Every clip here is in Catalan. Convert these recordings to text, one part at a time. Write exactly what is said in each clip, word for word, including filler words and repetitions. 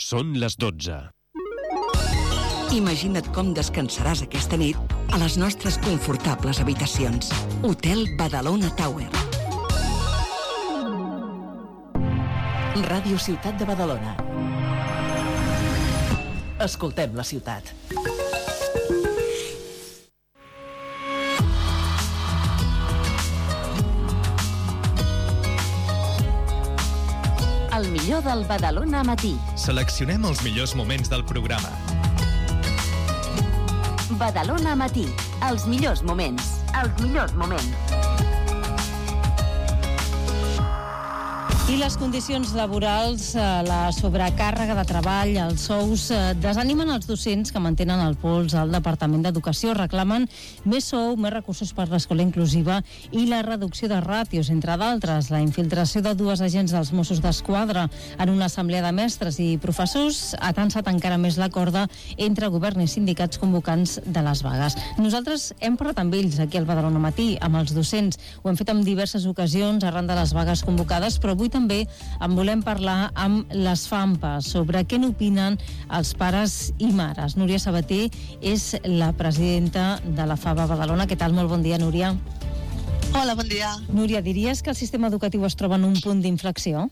Són les dotze. Imagina't com descansaràs aquesta nit a les nostres confortables habitacions. Hotel Badalona Tower. Ràdio Ciutat de Badalona. Escoltem la ciutat. El millor del Badalona Matí. Seleccionem els millors moments del programa. Badalona Matí. Els millors moments. Els millors moments. I les condicions laborals, la sobrecàrrega de treball, els sous, desanimen els docents que mantenen el pols al Departament d'Educació. Reclamen més sou, més recursos per l'escola inclusiva i la reducció de ràtios, entre d'altres. La infiltració de dues agents dels Mossos d'Esquadra en una assemblea de mestres i professors ha tensat encara més la corda entre govern i sindicats convocants de les vagues. Nosaltres hem parlat amb ells aquí al Badalona Matí, amb els docents. Ho hem fet en diverses ocasions arran de les vagues convocades, però avui també també en volem parlar amb les FAMPA sobre què n'opinen els pares i mares. Núria Sabater és la presidenta de la FABA Badalona. Què tal? Molt bon dia, Núria. Hola, bon dia. Núria, diries que el sistema educatiu es troba en un punt d'inflexió?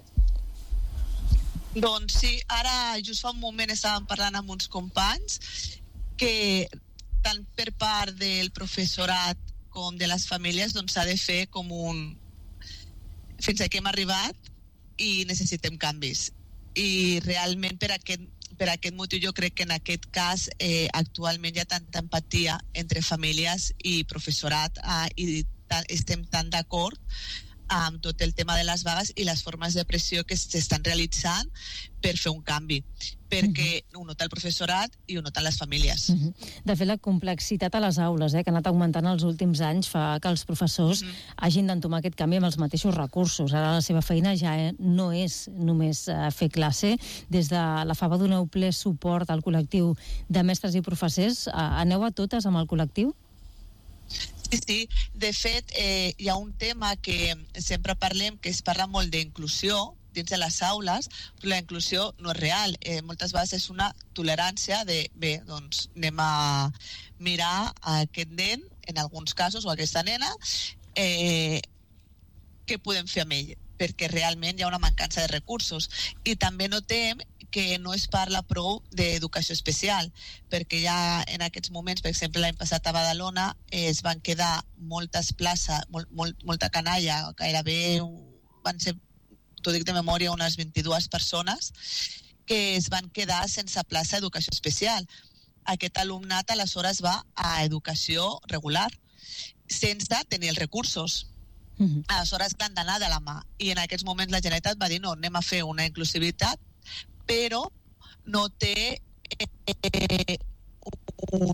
Doncs sí, ara just fa un moment estàvem parlant amb uns companys que tant per part del professorat com de les famílies doncs s'ha de fer com un fins aquí hem arribat i necessitem canvis. I realment per aquest, per aquest motiu jo crec que en aquest cas eh, actualment hi ha tanta empatia entre famílies i professorat eh, i ta, estem tan d'acord amb tot el tema de les vagues i les formes de pressió que s'estan realitzant per fer un canvi, perquè uh-huh. ho nota el professorat i ho noten les famílies. Uh-huh. De fet, la complexitat a les aules, eh, que ha anat augmentant els últims anys, fa que els professors uh-huh. hagin d'entomar aquest canvi amb els mateixos recursos. Ara la seva feina ja eh, no és només eh, fer classe. Des de la FABA doneu ple suport al col·lectiu de mestres i professors. Eh, aneu a totes amb el col·lectiu? Sí, sí. De fet, eh, hi ha un tema que sempre parlem, que es parla molt d'inclusió dins de les aules, però la inclusió no és real. Eh, moltes vegades és una tolerància de, bé, doncs anem a mirar a aquest nen, en alguns casos, o a aquesta nena, eh, què podem fer amb ell, perquè realment hi ha una mancança de recursos. I també notem que no es parla prou d'educació especial, perquè ja en aquests moments, per exemple, l'any passat a Badalona es van quedar moltes places, molt, molt, molta canalla, gairebé van ser, t'ho dic de memòria, unes vint-i-dues persones que es van quedar sense plaça d'educació especial. Aquest alumnat aleshores va a educació regular, sense tenir els recursos. Uh-huh. Aleshores l'han d'anar de la mà. I en aquests moments la Generalitat va dir no, anem a fer una inclusivitat, però no té eh, un,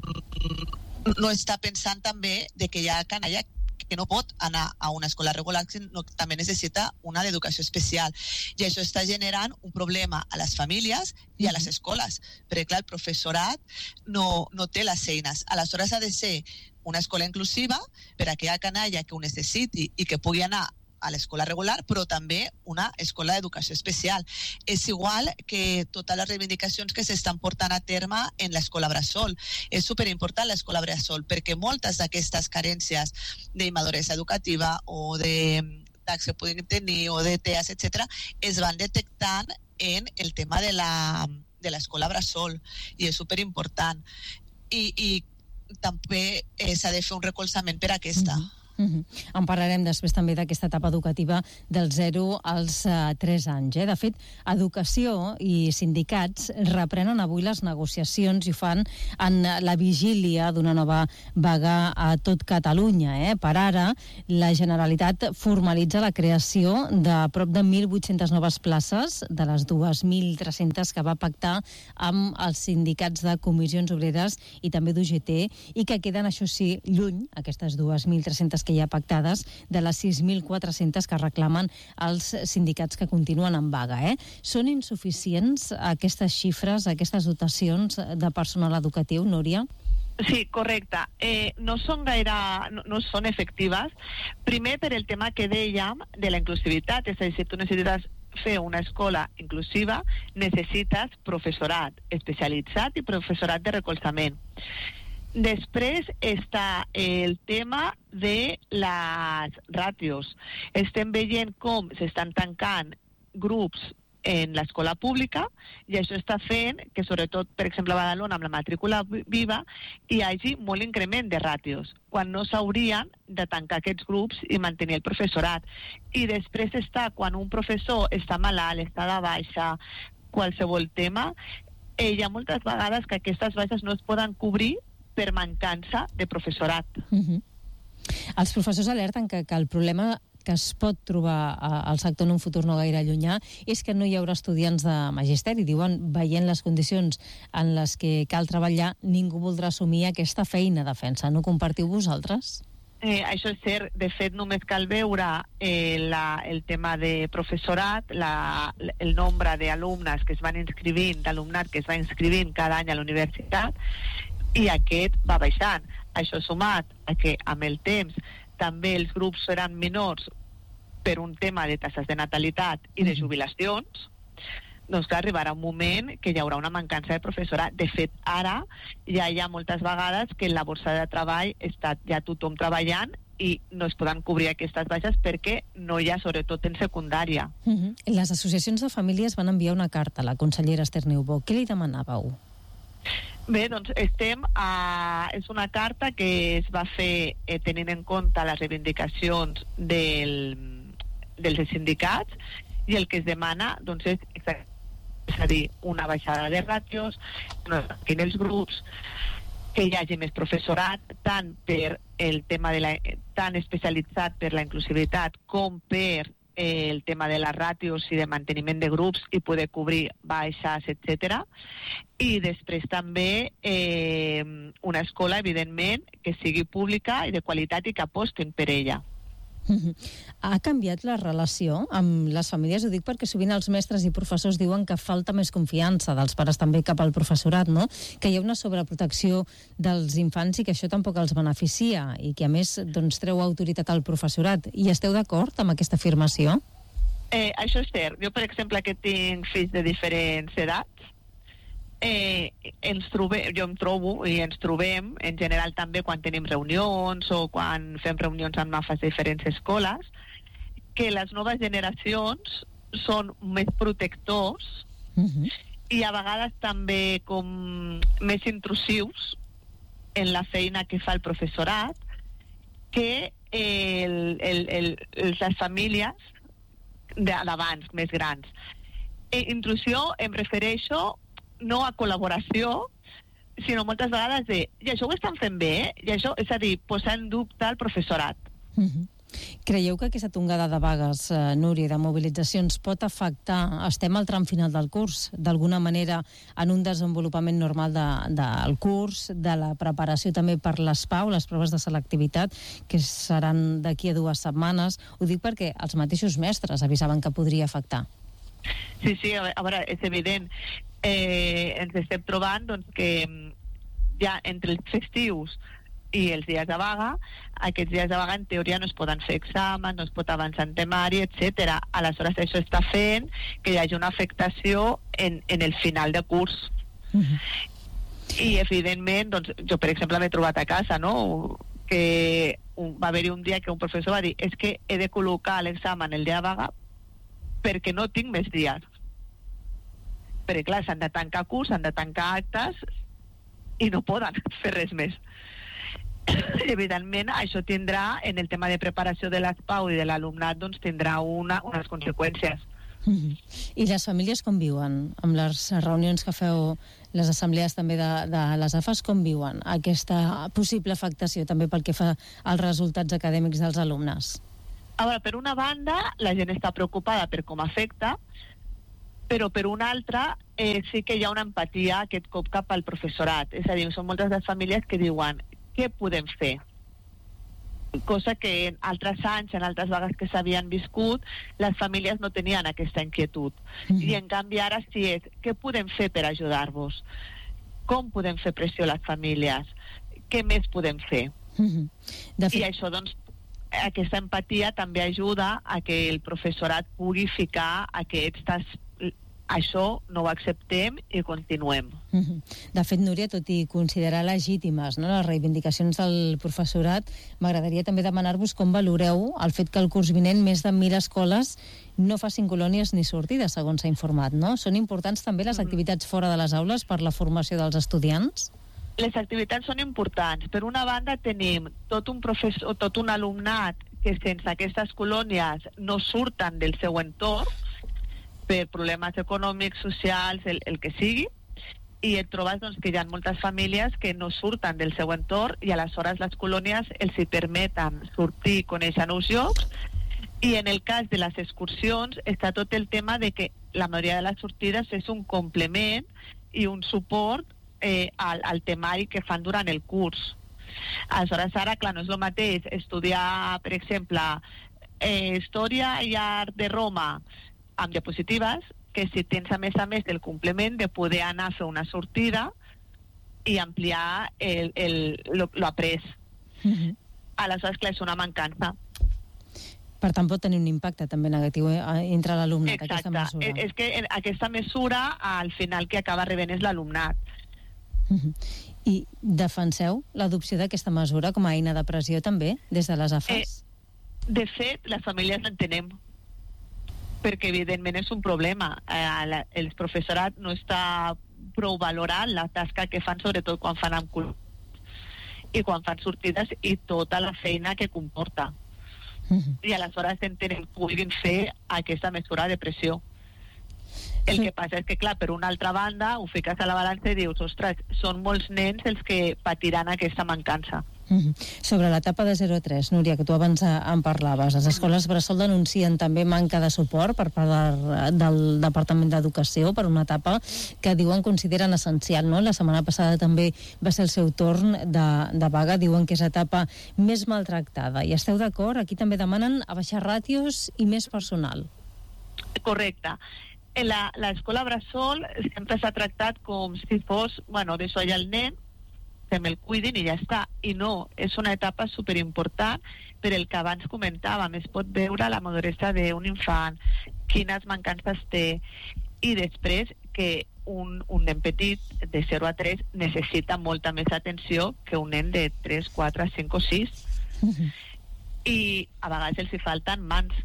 no està pensant també de que hi ha canalla que no pot anar a una escola regular, sinó que també necessita una d'educació especial. I això està generant un problema a les famílies i a les escoles, perquè clar, el professorat no, no té les eines. Aleshores ha de ser una escola inclusiva per a aquella canalla que ho necessiti i que pugui anar a l'escola regular, però també una escola d'educació especial. És igual que totes les reivindicacions que s'estan portant a terme en l'escola bressol. És superimportant l'escola bressol, perquè moltes d'aquestes carències d'immaduresa educativa o de tacs que puguin tenir o de T E A S, etcètera, es van detectant en el tema de la de l'escola bressol, i és superimportant. I, i també eh, s'ha de fer un recolzament per a aquesta. Mm-hmm. Uh-huh. En parlarem després també d'aquesta etapa educativa del zero als uh, tres anys. Eh? De fet, Educació i sindicats reprenen avui les negociacions i ho fan en la vigília d'una nova vaga a tot Catalunya. Eh? Per ara, la Generalitat formalitza la creació de prop de mil vuit-centes noves places de les dos mil tres-centes que va pactar amb els sindicats de comissions obreres i també d'U G T, i que queden, això sí, lluny, aquestes dos mil tres-centes que hi ha pactades, de les sis mil quatre-centes que reclamen els sindicats que continuen en vaga. Eh? Són insuficients aquestes xifres, aquestes dotacions de personal educatiu, Núria? Sí, correcte. Eh, no són gaire, no, no són efectives. Primer, per el tema que dèiem de la inclusivitat, és a dir, si tu necessites fer una escola inclusiva necessites professorat especialitzat i professorat de recolzament. Després està el tema de les ràtios. Estem veient com s'estan tancant grups en l'escola pública i això està fent que, sobretot, per exemple, a Badalona, amb la matrícula viva, hi hagi molt increment de ràtios, quan no s'haurien de tancar aquests grups i mantenir el professorat. I després està, quan un professor està malalt, està de baixa, qualsevol tema, eh, hi ha moltes vegades que aquestes baixes no es poden cobrir per mancança de professorat. Uh-huh. Els professors alerten que, que el problema que es pot trobar al sector en un futur no gaire llunyà és que no hi haurà estudiants de magisteri. Diuen, veient les condicions en les que cal treballar, ningú voldrà assumir aquesta feina de defensa. No compartiu vosaltres? Eh, això és cert. De fet, només cal veure eh, la, el tema de professorat, la, el nombre d'alumnes que es van inscrivint, d'alumnat que es va inscrivint cada any a la universitat, i aquest va baixant. Això sumat a que amb el temps també els grups seran menors per un tema de taxes de natalitat i de jubilacions, doncs clar, arribarà un moment que hi haurà una mancança de professorat. De fet, ara ja hi ha moltes vegades que en la borsa de treball està ja tothom treballant i no es poden cobrir aquestes baixes perquè no hi ha, sobretot en secundària. Uh-huh. Les associacions de famílies van enviar una carta a la consellera Esther Niubó. Què li demanàveu? Bé, doncs estem a... és una carta que es va fer eh, tenint en compte les reivindicacions del, dels sindicats i el que es demana doncs, és, és a dir, una baixada de ràtios, no tanquin els grups, que hi hagi més professorat, tant per el tema de la, tan especialitzat per la inclusivitat com per eh, el tema de les ràtios i de manteniment de grups i poder cobrir baixes, etcètera. I després també eh, una escola, evidentment, que sigui pública i de qualitat i que apostin per ella. Ha canviat la relació amb les famílies? Ho dic perquè sovint els mestres i professors diuen que falta més confiança dels pares també cap al professorat, no? Que hi ha una sobreprotecció dels infants i que això tampoc els beneficia i que a més doncs, treu autoritat al professorat. I esteu d'acord amb aquesta afirmació? Eh, això és cert. Jo, per exemple, que tinc fills de diferents edats, Eh, ens trobem, jo em trobo i ens trobem en general també quan tenim reunions o quan fem reunions amb mafes de diferents escoles, que les noves generacions són més protectors uh-huh. i a vegades també com més intrusius en la feina que fa el professorat que el, el, el, les famílies d'abans, més grans. E intrusió em refereixo no a col·laboració, sinó moltes vegades de, i això ho estan fent bé, i això, és a dir, posar en dubte el professorat. Uh-huh. Creieu que aquesta tongada de vagues, eh, Núria, de mobilitzacions pot afectar, estem al tram final del curs, d'alguna manera en un desenvolupament normal de, del curs, de la preparació també per les P A U, les proves de selectivitat, que seran d'aquí a dues setmanes? Ho dic perquè els mateixos mestres avisaven que podria afectar. Sí, sí, a veure, és evident. Eh, ens estem trobant doncs, que ja entre els festius i els dies de vaga, aquests dies de vaga en teoria no es poden fer exàmens, no es pot avançar en temari, etcètera. Aleshores això està fent que hi hagi una afectació en, en el final de curs. Uh-huh. I evidentment, doncs, jo per exemple m'he trobat a casa, no?, que un, va haver-hi un dia que un professor va dir és que he de col·locar l'examen el dia de vaga perquè no tinc més dies. Perquè, clar, s'han de tancar curs, s'han de tancar actes i no poden fer res més. Evidentment, això tindrà, en el tema de preparació de les P A U i de l'alumnat, doncs tindrà una, unes conseqüències. Mm-hmm. I les famílies com viuen? Amb les reunions que feu, les assemblees també de, de les A F As, com viuen aquesta possible afectació també pel que fa als resultats acadèmics dels alumnes? A veure, per una banda, la gent està preocupada per com afecta, però per una altra eh, sí que hi ha una empatia aquest cop cap al professorat. És a dir, són moltes les famílies que diuen què podem fer? Cosa que en altres anys, en altres vagues que s'havien viscut, les famílies no tenien aquesta inquietud. Mm-hmm. I en canvi ara sí és què podem fer per ajudar-vos? Com podem fer pressió a les famílies? Què més podem fer? Mm-hmm. De fet... I això doncs aquesta empatia també ajuda a que el professorat pugui ficar aquestes... Això no ho acceptem i continuem. De fet, Núria, tot i considerar legítimes, no?, les reivindicacions del professorat, m'agradaria també demanar-vos com valoreu el fet que el curs vinent més de mil escoles no facin colònies ni sortides, segons s'ha informat, no? Són importants també les activitats fora de les aules per la formació dels estudiants? Les activitats són importants. Per una banda, tenim tot un professor, tot un alumnat que sense aquestes colònies no surten del seu entorn, per problemes econòmics, socials, el, el que sigui, i et trobes doncs, que hi ha moltes famílies que no surten del seu entorn i aleshores les colònies els hi permeten sortir, conèixer nous llocs, i en el cas de les excursions està tot el tema de que la majoria de les sortides és un complement i un suport eh, al, al temari que fan durant el curs. Aleshores, ara, clar, no és el mateix estudiar, per exemple, eh, història i art de Roma amb diapositives, que si tens a més a més el complement de poder anar a fer una sortida i ampliar el, el, lo, lo après. Mm-hmm. Aleshores, clar, és una mancança. Per tant, pot tenir un impacte també negatiu eh, entre l'alumnat, aquesta mesura. Exacte, és que aquesta mesura, al final, que acaba rebent és l'alumnat. Mm-hmm. I defenseu l'adopció d'aquesta mesura com a eina de pressió també, des de les A F A S? Eh, de fet, les famílies l'entenem, perquè evidentment és un problema. Eh, la, el professorat no està prou valorant la tasca que fan, sobretot quan fan amb cul i quan fan sortides i tota la feina que comporta. Mm-hmm. I aleshores entenem que puguin fer aquesta mesura de pressió. El sí. que passa és que, clar, per una altra banda, ho fiques a la balança i dius, ostres, són molts nens els que patiran aquesta mancança. Mm-hmm. Sobre l'etapa de zero a tres, Núria, que tu abans en parlaves, les escoles bressol denuncien també manca de suport per part de, del Departament d'Educació per una etapa que diuen consideren essencial, no? La setmana passada també va ser el seu torn de, de vaga, diuen que és etapa més maltractada. I esteu d'acord? Aquí també demanen abaixar ràtios i més personal. Correcte. L'escola bressol sempre s'ha tractat com si fos, bueno, d'això hi ha el nen, que me'l cuidin i ja està. I no, és una etapa superimportant per el que abans comentàvem. Es pot veure la maduresa d'un infant, quines mancances té, i després que un, un nen petit de zero a tres necessita molta més atenció que un nen de tres, quatre, cinc o sis. Mm-hmm. I a vegades els hi falten mans.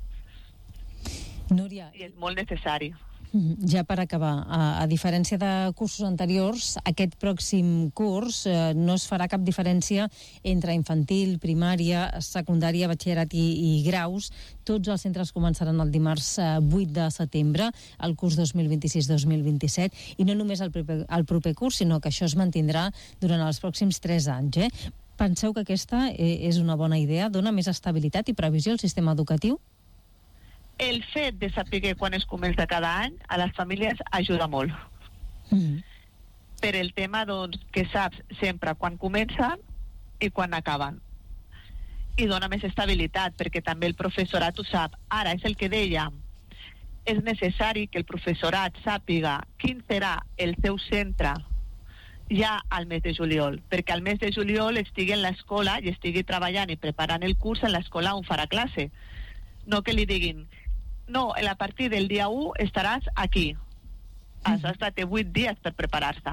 Núria. I és molt necessari. Ja per acabar, a, a diferència de cursos anteriors, aquest pròxim curs eh, no es farà cap diferència entre infantil, primària, secundària, batxillerat i, i graus. Tots els centres començaran el dimarts eh, vuit de setembre, el curs dos mil vint-i-sis dos mil vint-i-set, i no només el proper, el proper curs, sinó que això es mantindrà durant els pròxims tres anys. Eh? Penseu que aquesta eh, és una bona idea? Dona més estabilitat i previsió al sistema educatiu? El fet de saber quan es comença cada any a les famílies ajuda molt. Mm. Per el tema, doncs, que saps sempre quan comencen i quan acaben. I dona més estabilitat, perquè també el professorat ho sap. Ara, és el que dèiem, és necessari que el professorat sàpiga quin serà el seu centre ja al mes de juliol, perquè al mes de juliol estigui en l'escola i estigui treballant i preparant el curs en l'escola on farà classe. No que li diguin, no, a partir del dia u estaràs aquí. Has estat vuit dies per preparar-se.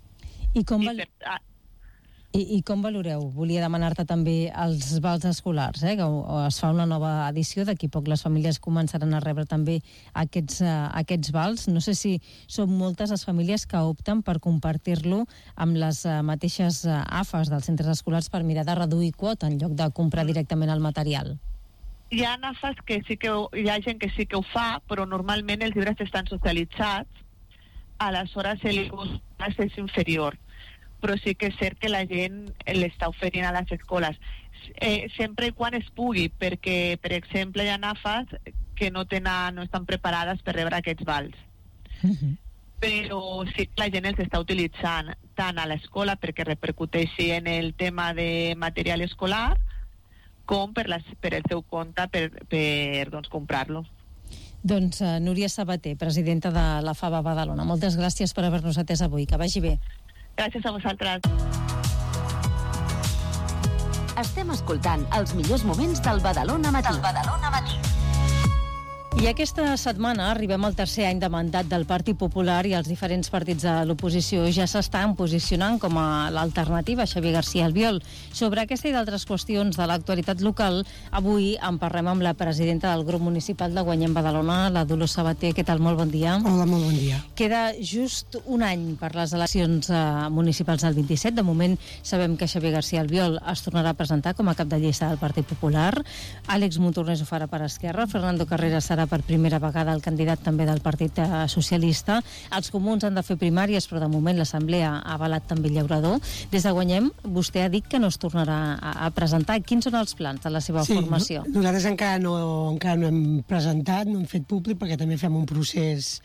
I com, val... I, per... I, I com valoreu? Volia demanar-te també els vals escolars, eh? Que es fa una nova edició, d'aquí poc les famílies començaran a rebre també aquests, uh, aquests vals. No sé si són moltes les famílies que opten per compartir-lo amb les uh, mateixes uh, A F As dels centres escolars per mirar de reduir quota en lloc de comprar directament el material. Hi ha A F As que sí que ho, hi ha gent que sí que ho fa, però normalment els llibres estan socialitzats, aleshores el cost és inferior. Però sí que és cert que la gent l'està oferint a les escoles. Eh, sempre i quan es pugui, perquè, per exemple, hi ha A F As que no, tenen, no estan preparades per rebre aquests vals. Mm-hmm. Però sí que la gent els està utilitzant tant a l'escola perquè repercuteixi en el tema de material escolar, com per, les, per el seu compte per, per doncs, comprar-lo. Doncs uh, Núria Sabater, presidenta de la FABA Badalona, moltes gràcies per haver-nos atès avui. Que vagi bé. Gràcies a vosaltres. Estem escoltant els millors moments del Badalona Matí. Del Badalona Matí. I aquesta setmana arribem al tercer any de mandat del Partit Popular i els diferents partits de l'oposició ja s'estan posicionant com a l'alternativa a Xavier García Albiol. Sobre aquesta i d'altres qüestions de l'actualitat local, avui en parlem amb la presidenta del grup municipal de Guanyem Badalona, la Dolors Sabater. Què tal? Molt bon dia. Hola, molt bon dia. Queda just un any per les eleccions eh, municipals del vint-i-set. De moment sabem que Xavier García Albiol es tornarà a presentar com a cap de llista del Partit Popular. Àlex Montornès ho farà per Esquerra. Fernando Carreras serà per primera vegada el candidat també del Partit Socialista. Els comuns han de fer primàries, però de moment l'Assemblea ha avalat també Llaurador. Des de Guanyem, vostè ha dit que no es tornarà a, a presentar. Quins són els plans de la seva sí, formació? No, nosaltres encara no, encara no hem presentat, no hem fet públic, perquè també fem un procés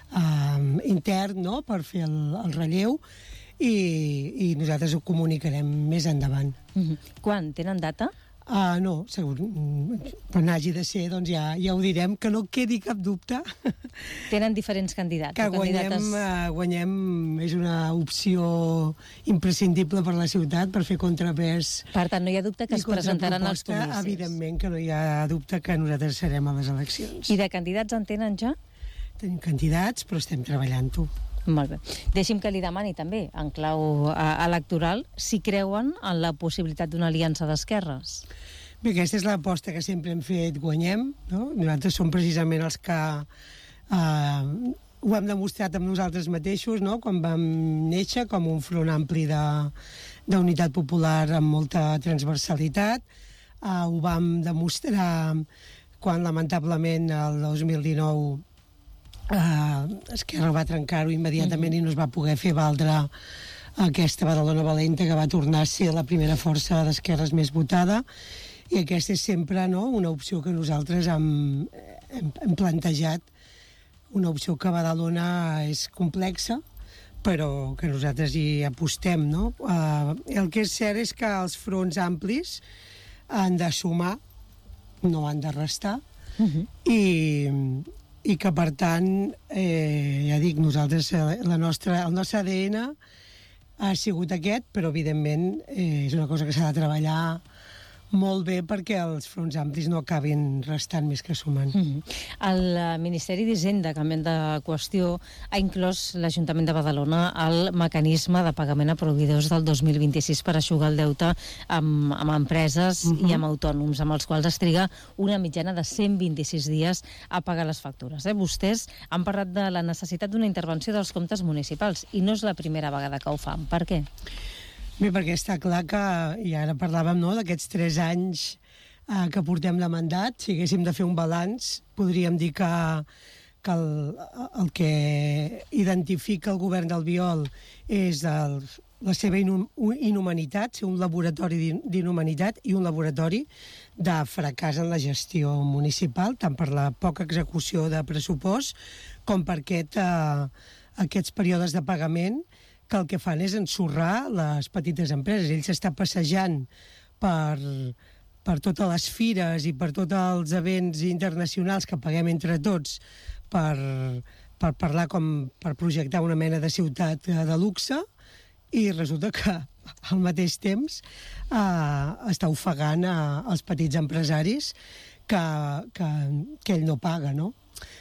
eh, intern, no?, per fer el, el relleu, i, i nosaltres ho comunicarem més endavant. Mm-hmm. Quan? Tenen data? Uh, no, segur. Quan hagi de ser, doncs ja, ja ho direm, que no quedi cap dubte. Tenen diferents candidats. Que guanyem, candidates... uh, guanyem és una opció imprescindible per la ciutat, per fer contrapès. Per tant, no hi ha dubte que es presentaran als comicis. Evidentment que no hi ha dubte que nosaltres serem a les eleccions. I de candidats en tenen ja? Tenim candidats, però estem treballant-ho. Molt bé. Deixi'm que li demani també, en clau eh, electoral, si creuen en la possibilitat d'una aliança d'esquerres. Bé, aquesta és l'aposta que sempre hem fet, Guanyem, no? Nosaltres som precisament els que eh, ho hem demostrat amb nosaltres mateixos, no?, quan vam néixer com un front ampli de, d'unitat popular amb molta transversalitat. Eh, ho vam demostrar quan, lamentablement, el dos mil dinou Uh, Esquerra va trencar-ho immediatament mm-hmm. i no es va poder fer valdre aquesta Badalona valenta que va tornar a ser la primera força d'esquerres més votada, i aquesta és sempre, no?, una opció que nosaltres hem, hem, hem plantejat, una opció que a Badalona és complexa, però que nosaltres hi apostem, no? Uh, el que és cert és que els fronts amplis han de sumar, no han de restar, mm-hmm. i i que, per tant, eh, ja dic, nosaltres, la nostra, el nostre A D N ha sigut aquest, però, evidentment, eh, és una cosa que s'ha de treballar molt bé perquè els fronts amplis no acabin restant més que sumant. Mm-hmm. El Ministeri d'Hisenda, canviant de qüestió, ha inclòs l'Ajuntament de Badalona al mecanisme de pagament a proveïdors del dos mil vint-i-sis per eixugar el deute amb, amb empreses mm-hmm. i amb autònoms, amb els quals es triga una mitjana de cent vint-i-sis dies a pagar les factures. Eh? Vostès han parlat de la necessitat d'una intervenció dels comptes municipals i no és la primera vegada que ho fan. Per què? Bé, perquè està clar que, i ara parlàvem, no?, d'aquests tres anys eh, que portem de mandat. Si haguéssim de fer un balanç, podríem dir que, que el, el que identifica el govern d'Albiol és el, la seva inhum, inhumanitat, ser un laboratori d'inhumanitat i un laboratori de fracàs en la gestió municipal, tant per la poca execució de pressupost com per aquest, eh, aquests períodes de pagament que el que fan és ensorrar les petites empreses. Ell s'està passejant per, per totes les fires i per tots els events internacionals que paguem entre tots per, per parlar com per projectar una mena de ciutat de luxe, i resulta que al mateix temps eh, està ofegant eh, els petits empresaris que, que, que ell no paga, no?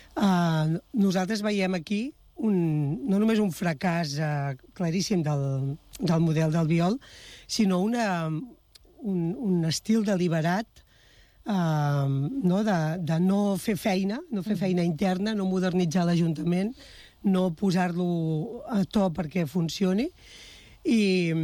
Eh, nosaltres veiem aquí Un, no només un fracàs eh, claríssim del, del model d'Albiol, sinó una, un, un estil deliberat eh, no, de, de no fer feina, no fer feina interna, no modernitzar l'Ajuntament, no posar-lo a to perquè funcioni, i,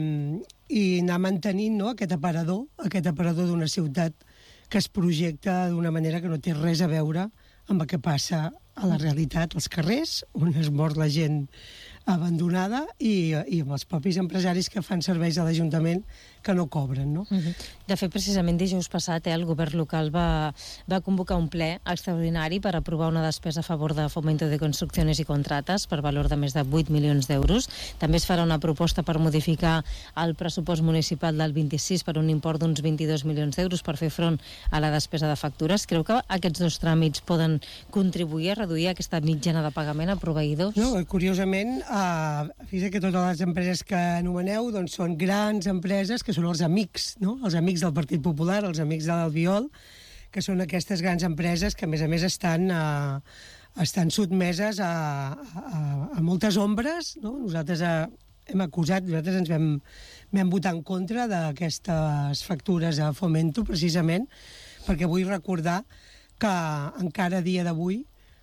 i anar mantenint, no?, aquest aparador, aquest aparador d'una ciutat que es projecta d'una manera que no té res a veure amb el que passa a la realitat, als carrers, on es mor la gent abandonada, i, i amb els propis empresaris que fan serveis a l'Ajuntament que no cobren, no? Uh-huh. De fet, precisament dijous passat, eh, el govern local va, va convocar un ple extraordinari per aprovar una despesa a favor de Fomento de Construcciones i Contrates per valor de més de vuit milions d'euros. També es farà una proposta per modificar el pressupost municipal del vint-i-sis per un import d'uns vint-i-dos milions d'euros per fer front a la despesa de factures. Creu que aquests dos tràmits poden contribuir a reduir aquesta mitjana de pagament a proveïdors? No, curiosament, uh, fixa't que totes les empreses que anomeneu doncs, són grans empreses que que són els amics, no? Els amics del Partit Popular, els amics de l'Albiol, que són aquestes grans empreses que, a més a més, estan, eh, estan sotmeses a, a, a moltes ombres, no? Nosaltres eh, hem acusat, nosaltres ens vam, vam votar en contra d'aquestes factures a Fomento, precisament, perquè vull recordar que encara a dia d'avui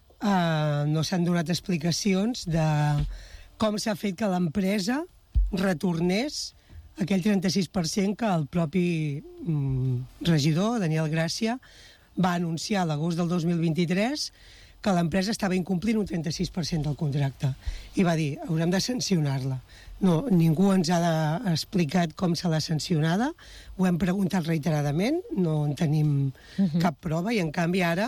eh, no s'han donat explicacions de com s'ha fet que l'empresa retornés aquell trenta-sis per cent que el propi mm, regidor, Daniel Gràcia, va anunciar a l'agost del dos mil vint-i-tres que l'empresa estava incomplint un trenta-sis per cent del contracte. I va dir, haurem de sancionar-la. No, ningú ens ha de, explicat com se l'ha sancionada, ho hem preguntat reiteradament, no en tenim uh-huh. cap prova, i en canvi ara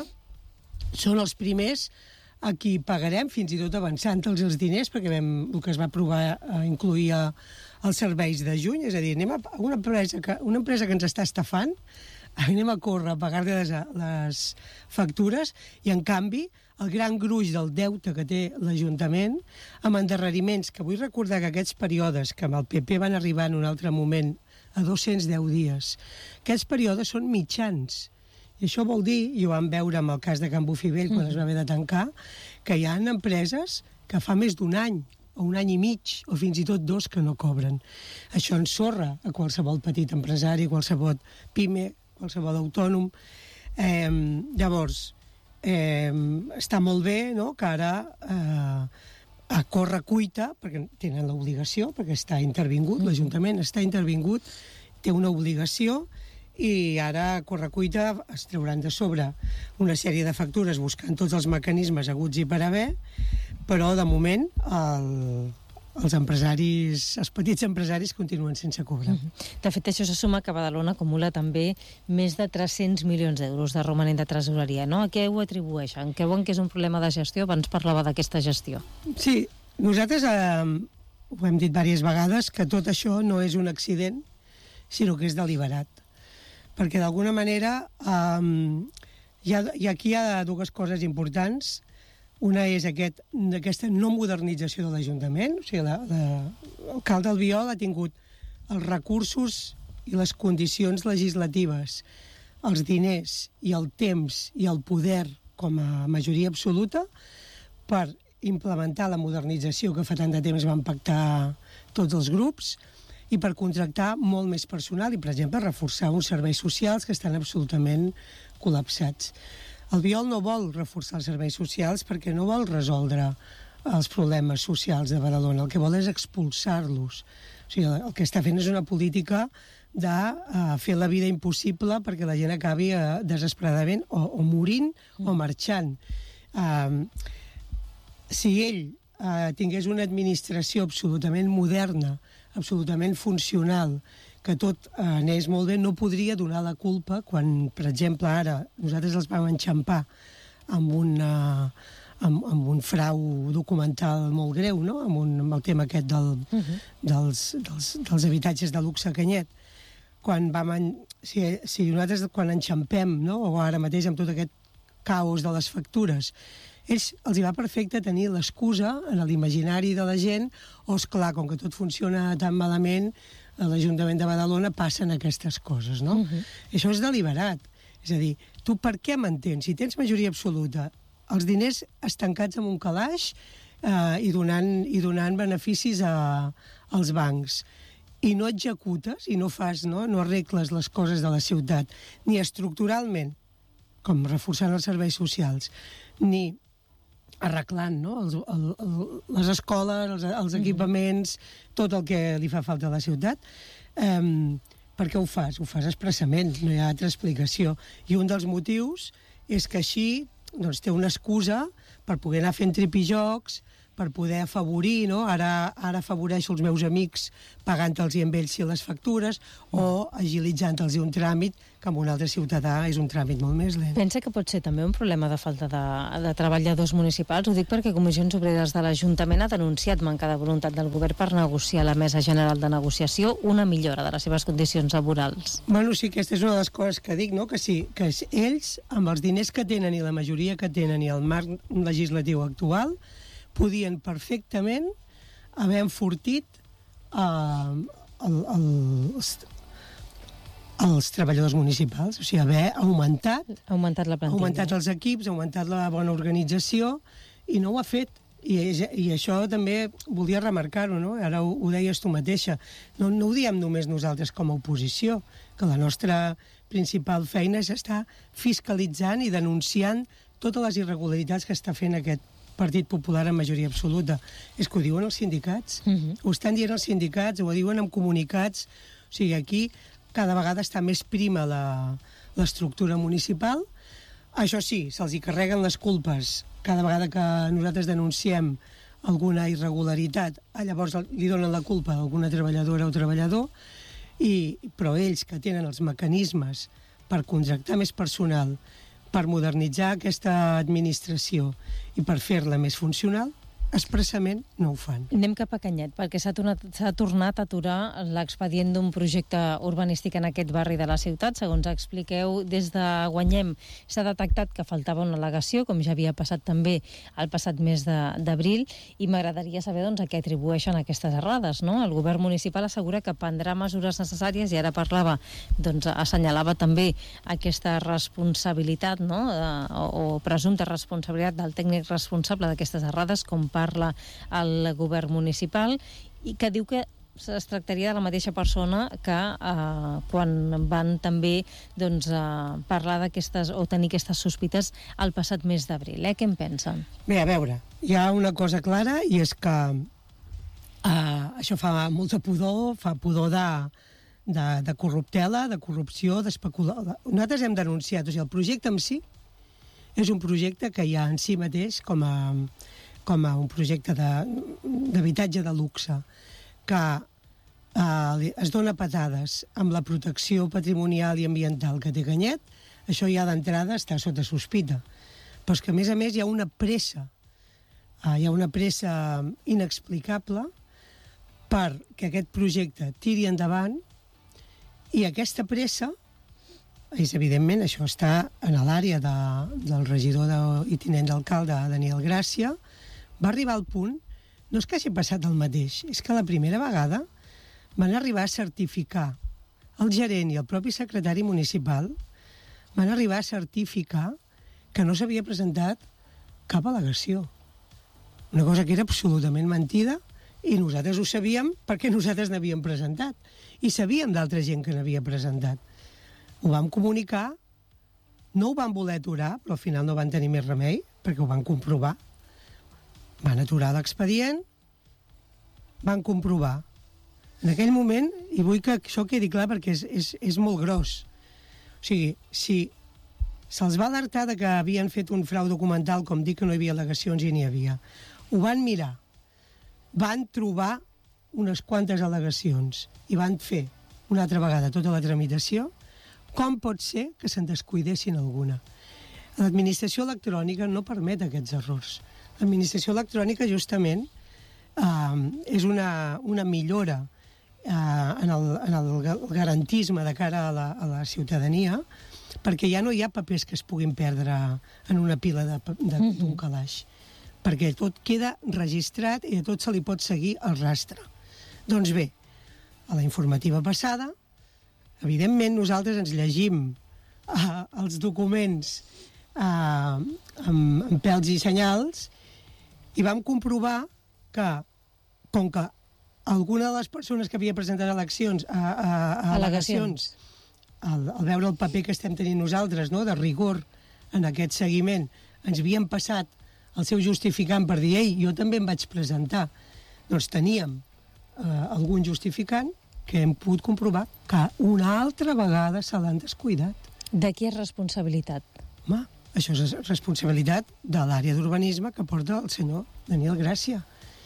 són els primers a qui pagarem, fins i tot avançant-los els diners, perquè vam, el que es va aprovar a incluir a, els serveis de juny, és a dir, anem a una empresa que, una empresa que ens està estafant, anem a córrer a pagar-li les, les factures, i en canvi el gran gruix del deute que té l'Ajuntament, amb endarreriments, que vull recordar que aquests períodes, que amb el P P van arribar en un altre moment a dos-cents deu dies, aquests períodes són mitjans. I això vol dir, i ho vam veure amb el cas de Can Bufivell quan es va haver de tancar, que hi ha empreses que fa més d'un any, o un any i mig, o fins i tot dos, que no cobren. Això ensorra a qualsevol petit empresari, qualsevol pime, qualsevol autònom. Eh, llavors, eh, està molt bé, no?, que ara eh, a corre cuita, perquè tenen l'obligació, perquè està intervingut, l'Ajuntament està intervingut, té una obligació, i ara a correcuita es trauran de sobre una sèrie de factures buscant tots els mecanismes haguts i per haver, però de moment el, els empresaris, els petits empresaris continuen sense cobrar. De fet, això se suma que Badalona acumula també més de tres-cents milions d'euros de romanent de tresoreria, no? A què ho atribueixen? Creuen que és un problema de gestió? Abans parlava d'aquesta gestió. Sí, nosaltres eh, ho hem dit diverses vegades, que tot això no és un accident, sinó que és deliberat. Perquè d'alguna manera eh, hi ha, i aquí hi ha dues coses importants. Una és aquest, aquesta no modernització de l'Ajuntament, o sigui, l'alcalde Albiol ha tingut els recursos i les condicions legislatives, els diners i el temps i el poder com a majoria absoluta per implementar la modernització que fa tant de temps van pactar tots els grups, i per contractar molt més personal i, per exemple, reforçar uns serveis socials que estan absolutament col·lapsats. Albiol no vol reforçar els serveis socials perquè no vol resoldre els problemes socials de Badalona. El que vol és expulsar-los. O sigui, el que està fent és una política de uh, fer la vida impossible perquè la gent acabi uh, desesperadament o, o morint o marxant. Uh, si ell uh, tingués una administració absolutament moderna, absolutament funcional, que tot eh, anés molt bé, no podria donar la culpa quan, per exemple, ara nosaltres els vam enxampar amb, una, amb, amb un frau documental molt greu, no?, amb, un, amb el tema aquest del, uh-huh. dels, dels, dels habitatges de luxe a Canyet. Quan vam en, si, si nosaltres quan enxampem, no?, o ara mateix amb tot aquest caos de les factures, ells els hi va perfecte tenir l'excusa en l'imaginari de la gent, o, esclar, com que tot funciona tan malament, a l'Ajuntament de Badalona passen aquestes coses, no? Uh-huh. Això és deliberat. És a dir, tu per què mantens? Si tens majoria absoluta, els diners estancats en un calaix eh, i, donant, i donant beneficis a, als bancs, i no executes, i no fas, no, no arregles les coses de la ciutat, ni estructuralment, com reforçant els serveis socials, ni arreglant, no?, els, el, el, les escoles, els, els equipaments, tot el que li fa falta a la ciutat. Um, per què ho fas? Ho fas expressament, no hi ha altra explicació. I un dels motius és que així doncs, té una excusa per poder anar fent tripijocs, per poder afavorir, no? Ara, ara afavoreixo els meus amics pagant-los i amb ells les factures o agilitzant-los un tràmit que amb un altre ciutadà és un tràmit molt més lent. Pensa que pot ser també un problema de falta de, de treballadors municipals? Ho dic perquè Comissions Obreres de l'Ajuntament ha denunciat manca de voluntat del govern per negociar a la Mesa General de Negociació una millora de les seves condicions laborals. Bueno, sí, aquesta és una de les coses que dic, no?, que sí, que ells, amb els diners que tenen i la majoria que tenen i el marc legislatiu actual, podien perfectament haver enfortit eh, el, el, els, els treballadors municipals, o sigui, haver augmentat, Ha augmentat la ha plantilla. augmentat els equips, ha augmentat la bona organització, i no ho ha fet. I, i això també volia remarcar-ho, no? Ara ho, ho deies tu mateixa. No, no ho diem només nosaltres com a oposició, que la nostra principal feina és estar fiscalitzant i denunciant totes les irregularitats que està fent aquest Partit Popular en majoria absoluta. És que ho diuen els sindicats. Mhm. Ho estan dient els sindicats, ho diuen en comunicats. O sigui, aquí cada vegada està més prima la- l'estructura municipal. Això sí, se'ls hi carreguen les culpes cada vegada que nosaltres denunciem alguna irregularitat, ah, llavors li donen la culpa a alguna treballadora o treballador, i, però ells que tenen els mecanismes per contractar més personal, per modernitzar aquesta administració i per fer-la més funcional, expressament no ho fan. Anem cap a Canyet, perquè s'ha tornat, s'ha tornat a aturar l'expedient d'un projecte urbanístic en aquest barri de la ciutat. Segons expliqueu, des de Guanyem s'ha detectat que faltava una al·legació, com ja havia passat també el passat mes de- d'abril, i m'agradaria saber doncs, a què atribueixen aquestes errades. No? El govern municipal assegura que prendrà mesures necessàries i ara parlava, doncs, assenyalava també aquesta responsabilitat, no? eh, o, o presumpta responsabilitat del tècnic responsable d'aquestes errades, com parla el govern municipal, i que diu que es tractaria de la mateixa persona que eh, quan van també doncs, eh, parlar d'aquestes o tenir aquestes sospites el passat mes d'abril. Eh? Què en pensen? Bé, a veure, hi ha una cosa clara, i és que eh, això fa molta pudor, fa pudor de, de, de corruptela, de corrupció, d'especular. Nosaltres hem denunciat, o sigui, el projecte en si és un projecte que hi ha en si mateix com a, com a un projecte d'habitatge de, de luxe, que eh, es dona patades amb la protecció patrimonial i ambiental que té Canyet. Això ja d'entrada està sota sospita. Però és que, a més a més, hi ha una pressa, eh, hi ha una pressa inexplicable perquè aquest projecte tiri endavant, i aquesta pressa és, evidentment, això està en l'àrea de, del regidor de, i tinent d'alcalde Daniel Gràcia. Va arribar al punt, no és que hagi passat el mateix, és que la primera vegada van arribar a certificar el gerent i el propi secretari municipal, van arribar a certificar que no s'havia presentat cap al·legació. Una cosa que era absolutament mentida, i nosaltres ho sabíem perquè nosaltres n'havíem presentat. I sabíem d'altra gent que n'havia presentat. Ho vam comunicar, no ho van voler aturar, però al final no van tenir més remei, perquè ho van comprovar. Van aturar l'expedient, van comprovar. En aquell moment, i vull que això quedi clar perquè és, és, és molt gros, o sigui, si se'ls va alertar de que havien fet un frau documental, com dir que no hi havia al·legacions i n'hi havia, ho van mirar, van trobar unes quantes al·legacions i van fer una altra vegada tota la tramitació, com pot ser que se'n descuidessin alguna? L'administració electrònica no permet aquests errors. L'administració electrònica, justament, eh, és una, una millora eh, en, el, en el garantisme de cara a la, a la ciutadania, perquè ja no hi ha papers que es puguin perdre en una pila de, de, d'un calaix, perquè tot queda registrat i a tot se li pot seguir el rastre. Doncs bé, a la informativa passada, evidentment nosaltres ens llegim eh, els documents eh, amb, amb pèls i senyals, i vam comprovar que, com que alguna de les persones que havia presentat eleccions, a, a, a al·legacions, al, al veure el paper que estem tenint nosaltres, no?, de rigor en aquest seguiment, ens havien passat el seu justificant per dir, ei, jo també em vaig presentar. Doncs teníem eh, algun justificant que hem pogut comprovar que una altra vegada se l'han descuidat. De qui és responsabilitat? Home, això és responsabilitat de l'àrea d'urbanisme que porta el senyor Daniel Gràcia.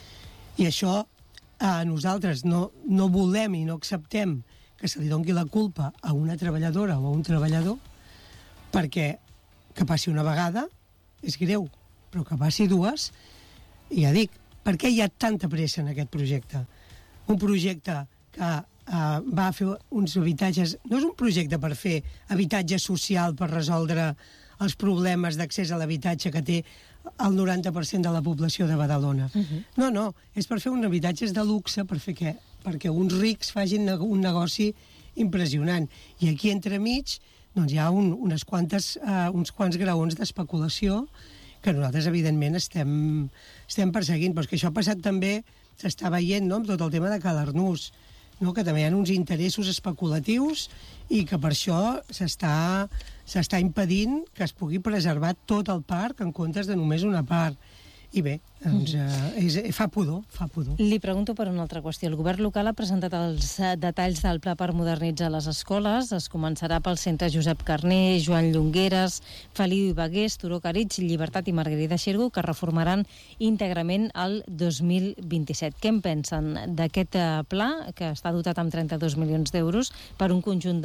I això eh, nosaltres no, no volem i no acceptem que se li doni la culpa a una treballadora o a un treballador, perquè que passi una vegada és greu, però que passi dues, i ja dic, per què hi ha tanta pressa en aquest projecte? Un projecte que eh, va fer uns habitatges... No és un projecte per fer habitatge social, per resoldre els problemes d'accés a l'habitatge que té el noranta per cent de la població de Badalona. Uh-huh. No, no, és per fer un habitatges de luxe, per fer què? Perquè uns rics facin un negoci impressionant. I aquí entremig doncs, hi ha un, unes quantes, uh, uns quants graons d'especulació que nosaltres, evidentment, estem, estem perseguint. Però és que això ha passat també, s'està veient, no?, amb tot el tema de Calarnús, no?, que també hi ha uns interessos especulatius i que per això s'està s'està impedint que es pugui preservar tot el parc en comptes de només una part. I bé, doncs, eh, és, fa pudor, fa pudor. Li pregunto per una altra qüestió. El govern local ha presentat els detalls del pla per modernitzar les escoles. Es començarà pel centre Josep Carner, Joan Llongueres, Feliu i Bagués, Turó Caritx, Llibertat i Margarida Xirgu, que reformaran íntegrament el dos mil vint-i-set. Què en pensen d'aquest pla, que està dotat amb trenta-dos milions d'euros per un conjunt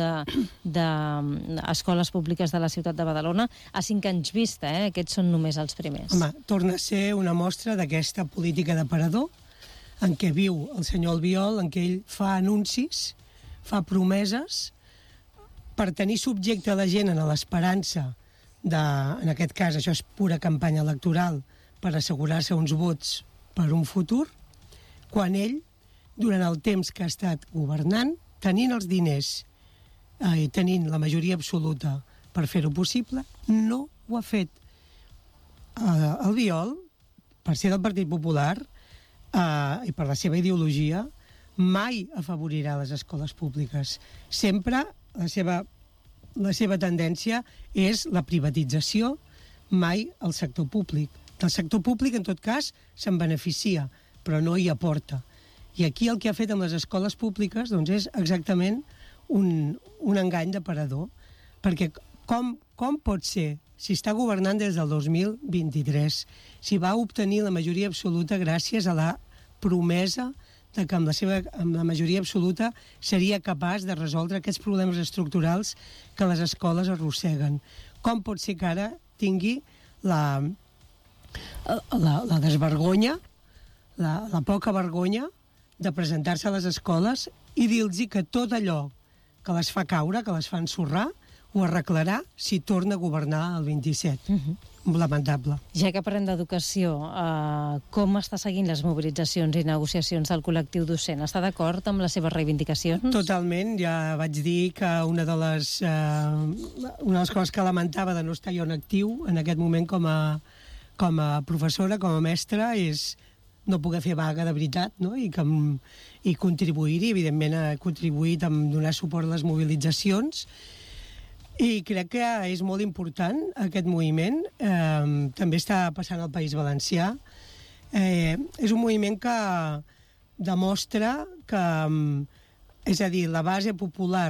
d'escoles públiques de la ciutat de Badalona? A cinc anys vista, eh? Aquests són només els primers. Home, torna a ser una mostra d'aquesta política d'aparador en què viu el senyor Albiol, en què ell fa anuncis, fa promeses per tenir subjecte a la gent en l'esperança de, en aquest cas, això és pura campanya electoral, per assegurar-se uns vots per un futur, quan ell, durant el temps que ha estat governant, tenint els diners eh, i tenint la majoria absoluta per fer-ho possible, no ho ha fet. Eh, Albiol, per ser del Partit Popular eh, i per la seva ideologia, mai afavorirà les escoles públiques. Sempre la seva, la seva tendència és la privatització, mai el sector públic. El sector públic, en tot cas, se'n beneficia, però no hi aporta. I aquí el que ha fet amb les escoles públiques doncs, és exactament un, un engany d'aparador, perquè com, com pot ser, si està governant des del dos mil vint-i-tres, si va obtenir la majoria absoluta gràcies a la promesa de que amb la, seva, amb la majoria absoluta seria capaç de resoldre aquests problemes estructurals que les escoles arrosseguen. Com pot ser que ara tingui la, la, la desvergonya, la, la poca vergonya de presentar-se a les escoles i dir-los que tot allò que les fa caure, que les fa ensorrar, ho arreglarà si torna a governar el vint-i-set. Uh-huh. Lamentable. Ja que parlem d'educació, eh, com està seguint les mobilitzacions i negociacions del col·lectiu docent? Està d'acord amb les seves reivindicacions? Totalment. Ja vaig dir que una de les, eh, una de les coses que lamentava de no estar jo en actiu en aquest moment com a, com a professora, com a mestra, és no poder fer vaga de veritat, no? I, que, i contribuir-hi, evidentment, ha contribuït a donar suport a les mobilitzacions. I crec que és molt important aquest moviment. Eh, també està passant al País Valencià. Eh, és un moviment que demostra que, és a dir, la base popular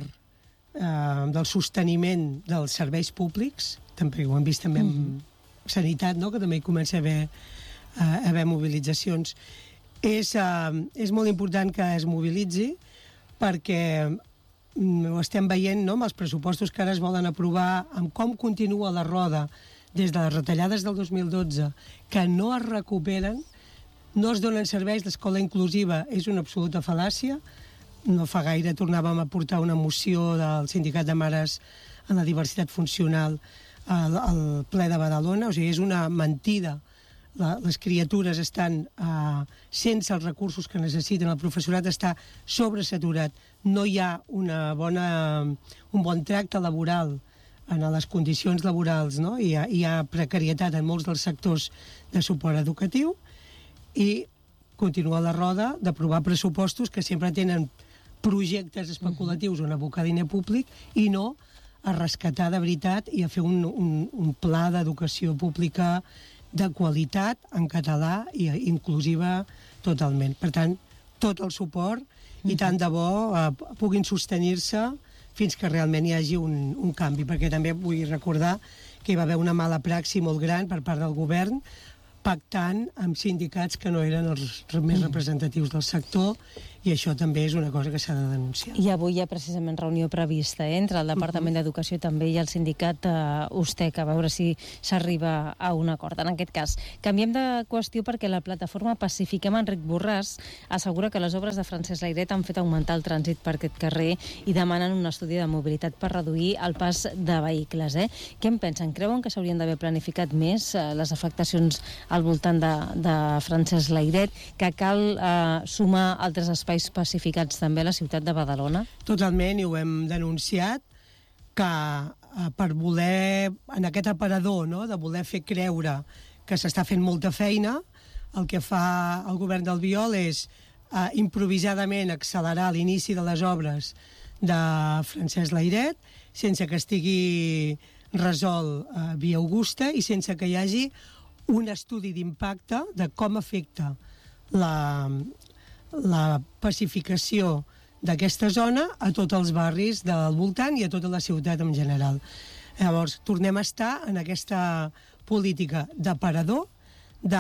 eh, del sosteniment dels serveis públics, també ho hem vist també en sanitat, no? Que també hi comença a haver, a haver mobilitzacions. És, eh, és molt important que es mobilitzi perquè ho estem veient, no?, amb els pressupostos que ara es volen aprovar, amb com continua la roda des de les retallades del dos mil dotze, que no es recuperen, no es donen serveis. L'escola inclusiva és una absoluta fal·làcia. No fa gaire tornàvem a portar una moció del Sindicat de Mares en la diversitat funcional al, al ple de Badalona. O sigui, és una mentida. La, les criatures estan uh, sense els recursos que necessiten, el professorat està sobresaturat, no hi ha una bona, un bon tracte laboral en les condicions laborals, no? Hi ha, hi ha precarietat en molts dels sectors de suport educatiu i continua la roda d'aprovar pressupostos que sempre tenen projectes especulatius on abocar diner públic i no a rescatar de veritat i a fer un, un, un pla d'educació pública de qualitat, en català i inclusiva totalment. Per tant, tot el suport i tant de bo eh, puguin sostenir-se fins que realment hi hagi un, un canvi, perquè també vull recordar que hi va haver una mala praxi molt gran per part del govern pactant amb sindicats que no eren els més representatius del sector i això també és una cosa que s'ha de denunciar. I avui hi ha precisament reunió prevista eh, entre el Departament d'Educació també i el sindicat eh, USTEC, a veure si s'arriba a un acord. En aquest cas, canviem de qüestió perquè la plataforma Pacifiquem Enric Borràs assegura que les obres de Francesc Layret han fet augmentar el trànsit per aquest carrer i demanen un estudi de mobilitat per reduir el pas de vehicles. Eh? Què en pensen? Creuen que s'haurien d'haver planificat més eh, les afectacions al voltant de, de Francesc Layret, que cal eh, sumar altres espais espais pacificats també a la ciutat de Badalona? Totalment, i ho hem denunciat, que eh, per voler, en aquest aparador, no?, de voler fer creure que s'està fent molta feina, el que fa el govern d'Albiol és eh, improvisadament accelerar l'inici de les obres de Francesc Layret, sense que estigui resolt eh, via Augusta i sense que hi hagi un estudi d'impacte de com afecta la, la pacificació d'aquesta zona a tots els barris del voltant i a tota la ciutat en general. Llavors, tornem a estar en aquesta política d'aparador, de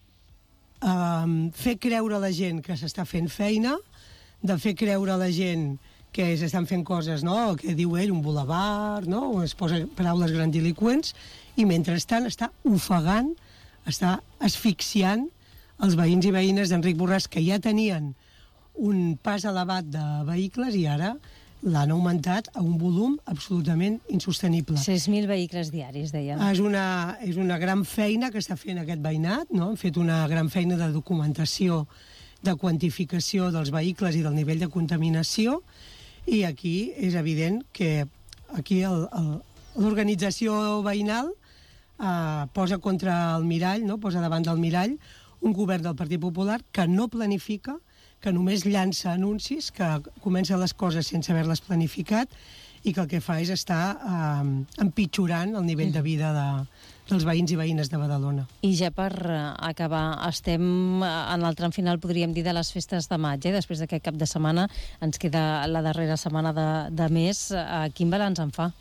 eh, fer creure a la gent que s'està fent feina, de fer creure a la gent que s'estan fent coses, no?, que diu ell, un bulevard, no?, o es posa paraules grandiloqüents, i mentrestant està ofegant, està asfixiant els veïns i veïnes d'Enric Borràs, que ja tenien un pas elevat de vehicles i ara l'han augmentat a un volum absolutament insostenible. sis mil vehicles diaris, deia. És una, és una gran feina que està fent aquest veïnat, no? Han fet una gran feina de documentació, de quantificació dels vehicles i del nivell de contaminació, i aquí és evident que aquí l'organització veïnal eh, posa contra el mirall, no? Posa davant del mirall un govern del Partit Popular que no planifica, que només llança anuncis, que comença les coses sense haver-les planificat i que el que fa és estar eh, empitjorant el nivell de vida de, dels veïns i veïnes de Badalona. I ja per acabar, estem en el tram final, podríem dir, de les festes de maig, eh? Després d'aquest cap de setmana ens queda la darrera setmana de, de mes. Quin balanç en fa?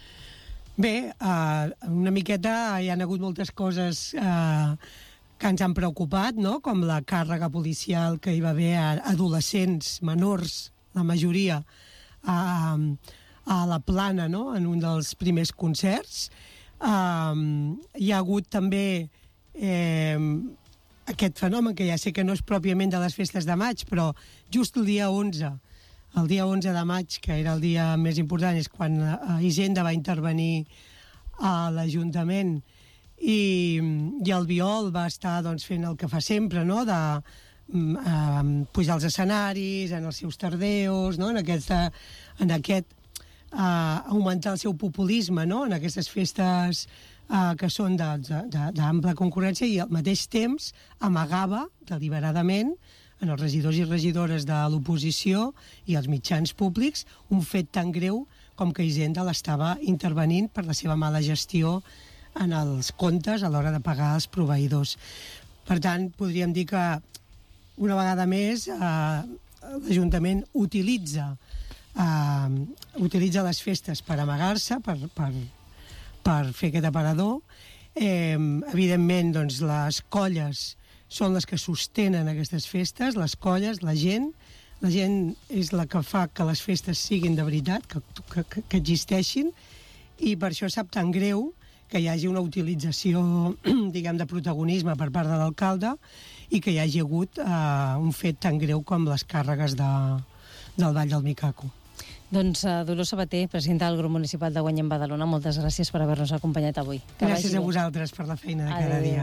Bé, eh, una miqueta hi han hagut moltes coses eh, que ens han preocupat, no?, com la càrrega policial que hi va haver a adolescents, menors, la majoria, a, a la Plana, no?, en un dels primers concerts. Um, hi ha hagut també eh, aquest fenomen, que ja sé que no és pròpiament de les festes de maig, però just el dia onze, el dia onze de maig, que era el dia més important, és quan eh, Hisenda va intervenir a l'Ajuntament i, i el Biol va estar doncs, fent el que fa sempre, no?, de eh, pujar als escenaris, en els seus tardeos, no?, en, aquesta, en aquest eh, augmentar el seu populisme, no?, en aquestes festes eh, que són d'ampla concurrència, i al mateix temps amagava deliberadament en els regidors i regidores de l'oposició i els mitjans públics un fet tan greu com que Hisenda l'estava intervenint per la seva mala gestió en els comptes a l'hora de pagar els proveïdors. Per tant, podríem dir que una vegada més eh, l'Ajuntament utilitza, eh, utilitza les festes per amagar-se, per, per, per fer aquest aparador. Eh, evidentment, doncs, les colles són les que sostenen aquestes festes, les colles, la gent. La gent és la que fa que les festes siguin de veritat, que, que, que existeixin, i per això sap tan greu que hi hagi una utilització, diguem, de protagonisme per part de l'alcalde i que hi hagi hagut eh, un fet tan greu com les càrregues de, del Vall del Micaco. Doncs uh, Dolors Sabater, presidenta del grup municipal de Guanyem Badalona, moltes gràcies per haver-nos acompanyat avui. Que gràcies a vosaltres per la feina de cada Adéu. dia.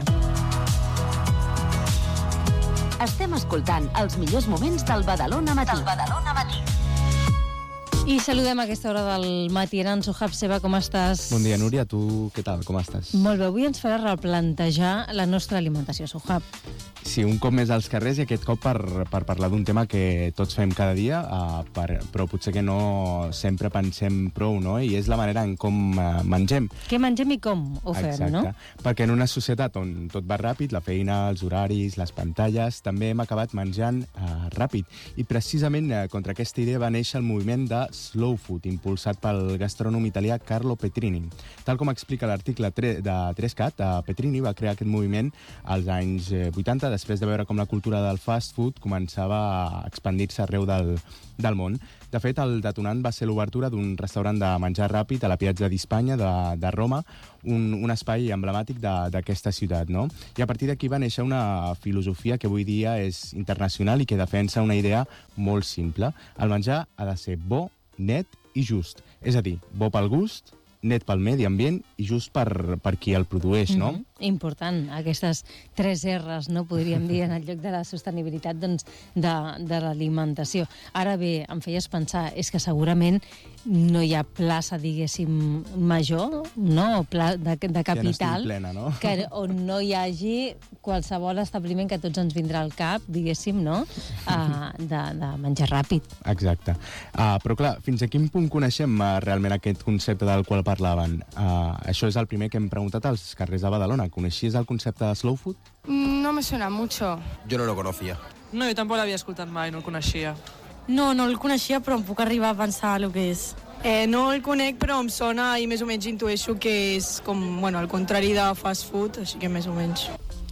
Estem escoltant els millors moments del Badalona Matí. Del Badalona Matí. I saludem a aquesta hora del matí. En Sohab Seva, com estàs? Bon dia, Núria. Tu què tal? Com estàs? Molt bé. Avui ens farà replantejar la nostra alimentació, Sohab. Sí, un cop més als carrers i aquest cop per, per parlar d'un tema que tots fem cada dia, uh, per, però potser que no sempre pensem prou, no? I és la manera en com uh, mengem. Què mengem i com ho fem, Exacte. No? Perquè en una societat on tot va ràpid, la feina, els horaris, les pantalles, també hem acabat menjant uh, ràpid. I precisament uh, contra aquesta idea va néixer el moviment de Slow Food, impulsat pel gastrònom italià Carlo Petrini. Tal com explica l'article de tres cat, uh, Petrini va crear aquest moviment als anys vuitanta, després de veure com la cultura del fast food començava a expandir-se arreu del, del món. De fet, el detonant va ser l'obertura d'un restaurant de menjar ràpid a la Piazza d'Hispània de, de Roma, un, un espai emblemàtic d'aquesta ciutat, no? I a partir d'aquí va néixer una filosofia que avui dia és internacional i que defensa una idea molt simple. El menjar ha de ser bo, net i just. És a dir, bo pel gust net pel medi ambient i just per, per qui el produeix, no? Mm-hmm. Important, aquestes tres R's, no podríem dir, en el lloc de la sostenibilitat doncs, de, de l'alimentació. Ara bé, em feies pensar, és que segurament no hi ha plaça, diguéssim, major, no? O pla de, de capital, que no plena, no? Que, on no hi hagi qualsevol establiment que a tots ens vindrà al cap, diguéssim, no? Uh, de, de menjar ràpid. Exacte. Uh, però clar, fins a quin punt coneixem uh, realment aquest concepte del qual parlaven? Uh, això és el primer que hem preguntat als carrers de Badalona. ¿Conoxies el concepte de slow food? No me suena mucho. Yo no lo conocía. No, jo tampoc l'havia escoltat mai, no el coneixia. No, no el coneixia, però em puc arribar a pensar el que és. Eh, no el conec, però em sona i més o menys intueixo que és com, bueno, el contrari de fast food, així que més o menys.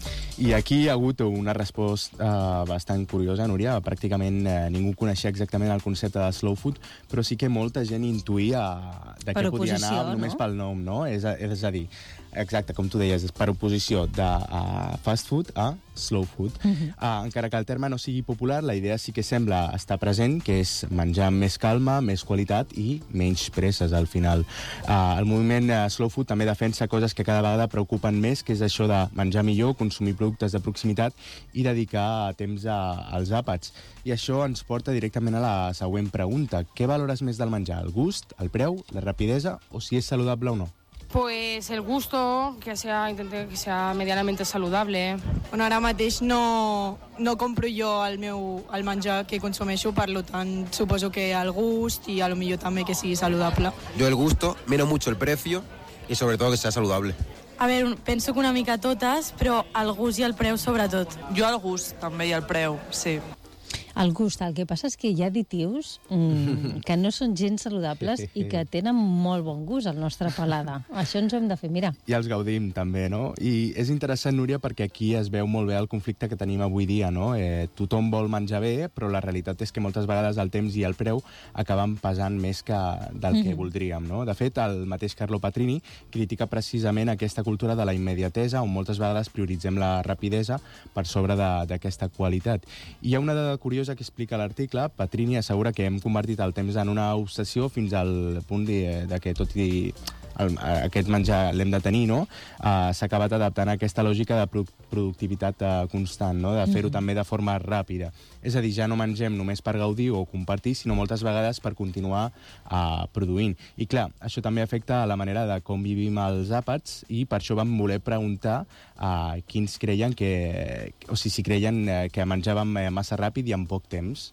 I aquí hi ha hagut una resposta uh, bastant curiosa, Núria. Pràcticament uh, ningú coneixia exactament el concepte de slow food, però sí que molta gent intuïa de què podia anar només pel nom, no? És a, és a dir, exacte, com tu deies, és per oposició de uh, fast food a slow food. Uh-huh. uh, encara que el terme no sigui popular, la idea sí que sembla estar present, que és menjar amb més calma, més qualitat i menys presses al final. Uh, el moviment uh, slow food també defensa coses que cada vegada preocupen més, que és això de menjar millor, consumir productes de proximitat i dedicar temps a, als àpats. I això ens porta directament a la següent pregunta. Què valores més del menjar? El gust, el preu, la rapidesa o si és saludable o no? Pues el gusto, que sea, intente que sea medianamente saludable. Bueno, ara mateix no, no compro jo el meu el menjar que consumeixo, per tant suposo que el gust i a lo millor també que sigui saludable. Yo el gusto, miro mucho el precio y sobre todo que sea saludable. A veure, penso que una mica totes, però el gust i el preu sobretot. Jo el gust també i el preu, sí. El gust, el que passa és que hi ha additius mm, que no són gens saludables i que tenen molt bon gust al nostre paladar. Això ens ho hem de fer mirar. I els gaudim també, no? I és interessant, Núria, perquè aquí es veu molt bé el conflicte que tenim avui dia, no? Eh, tothom vol menjar bé, però la realitat és que moltes vegades el temps i el preu acaben pesant més que del que mm. voldríem, no? De fet, el mateix Carlo Patrini critica precisament aquesta cultura de la immediatesa, on moltes vegades prioritzem la rapidesa per sobre d'aquesta qualitat. I hi ha una dada curiosa que explica l'article. Patrini assegura que hem convertit el temps en una obsessió fins al punt de, de que tot i el, aquest menjar l'hem de tenir, no? Uh, s'ha acabat adaptant a aquesta lògica de productivitat uh, constant, no? De fer-ho mm-hmm. també de forma ràpida. És a dir, ja no mengem només per gaudir o compartir, sinó moltes vegades per continuar uh, produint. I clar, això també afecta la manera de com vivim els àpats i per això vam voler preguntar uh, quins creien que... o sigui, si creien uh, que menjàvem massa ràpid i en poc temps.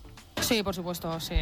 Sí, por supuesto, sí.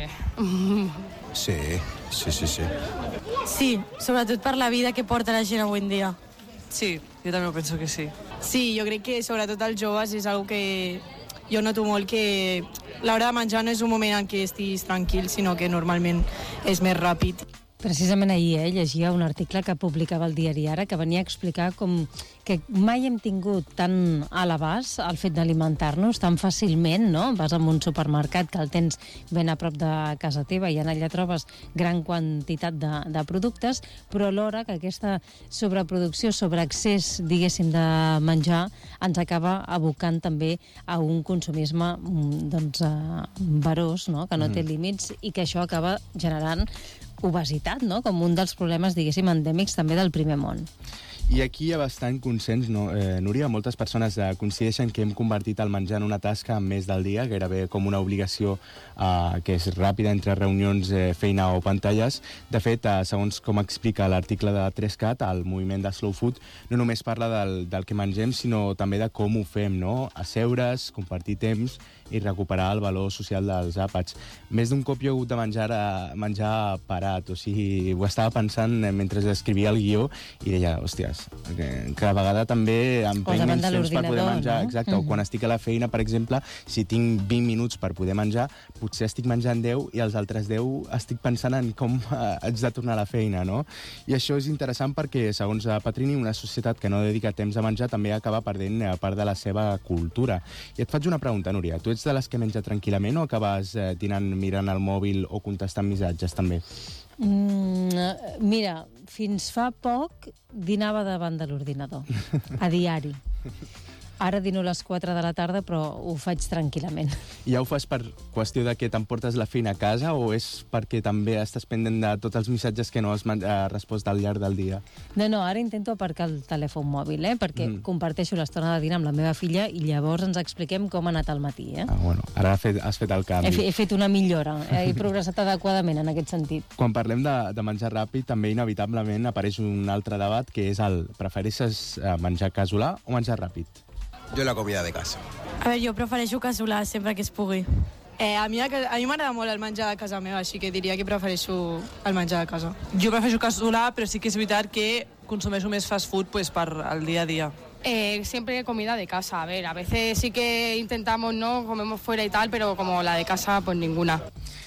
Sí, sí, sí, sí. Sí, sobretot per la vida que porta la gent avui en dia. Sí, jo també penso que sí. Sí, jo crec que sobretot els joves és una que jo noto molt que l'hora de menjar no és un moment en què estiguis tranquil, sinó que normalment és més ràpid. Precisament ahir eh, llegia un article que publicava el diari Ara que venia a explicar com que mai hem tingut tan a l'abast el fet d'alimentar-nos tan fàcilment, no? Vas a un supermercat que el tens ben a prop de casa teva i en allà trobes gran quantitat de, de productes, però alhora que aquesta sobreproducció, sobreaccés, diguéssim, de menjar ens acaba abocant també a un consumisme doncs, uh, verós, no? Que no té límits i que això acaba generant obesitat, no? Com un dels problemes, diguéssim, endèmics també del primer món. I aquí hi ha bastant consens, no, eh, Núria? Moltes persones eh, coincideixen que hem convertit el menjar en una tasca més del dia, gairebé com una obligació eh, que és ràpida entre reunions, eh, feina o pantalles. De fet, eh, segons com explica l'article de tres cat, el moviment de Slow Food no només parla del, del que mengem, sinó també de com ho fem, no? Asseure's, compartir temps i recuperar el valor social dels àpats. Més d'un cop jo he hagut de menjar, a, menjar parat, o sigui, ho estava pensant mentre escrivia el guió i deia, hòsties, que cada vegada també em prenc menys temps per poder menjar. No? Exacte, mm-hmm. O quan estic a la feina, per exemple, si tinc vint minuts per poder menjar, potser estic menjant deu i els altres deu estic pensant en com uh, haig de tornar a la feina, no? I això és interessant perquè, segons Patrini, una societat que no dedica temps a menjar també acaba perdent uh, part de la seva cultura. I et faig una pregunta, Núria. Tu ets de les que menja tranquil·lament o acabes eh, dinant mirant el mòbil o contestant missatges també? Mm, mira, fins fa poc dinava davant de l'ordinador, a diari. Ara dino a les quatre de la tarda, però ho faig tranquil·lament. I ja ho fas per qüestió de que t'emportes la feina a casa o és perquè també estàs pendent de tots els missatges que no has respost al llarg del dia? No, no, ara intento aparcar el telèfon mòbil, eh? perquè mm. comparteixo l'estona de dinar amb la meva filla i llavors ens expliquem com ha anat el matí. Eh? Ah, bueno, ara has fet, has fet el canvi. He, he fet una millora, eh? He progressat adequadament en aquest sentit. Quan parlem de, de menjar ràpid, també inevitablement apareix un altre debat, que és el prefereixes menjar casolà o menjar ràpid? Jo la comida de casa. A veure, jo prefereixo casolà sempre que es pugui. Eh, a mi, a mi m'agrada molt el menjar de casa meva, així que diria que prefereixo el menjar de casa. Jo prefereixo casolà, però sí que és veritat que consumeixo més fast food pues, per al día a día. Eh, siempre comida de casa. A ver, a veces sí que intentamos, ¿no? Comemos fuera y tal, pero como la de casa, pues ninguna.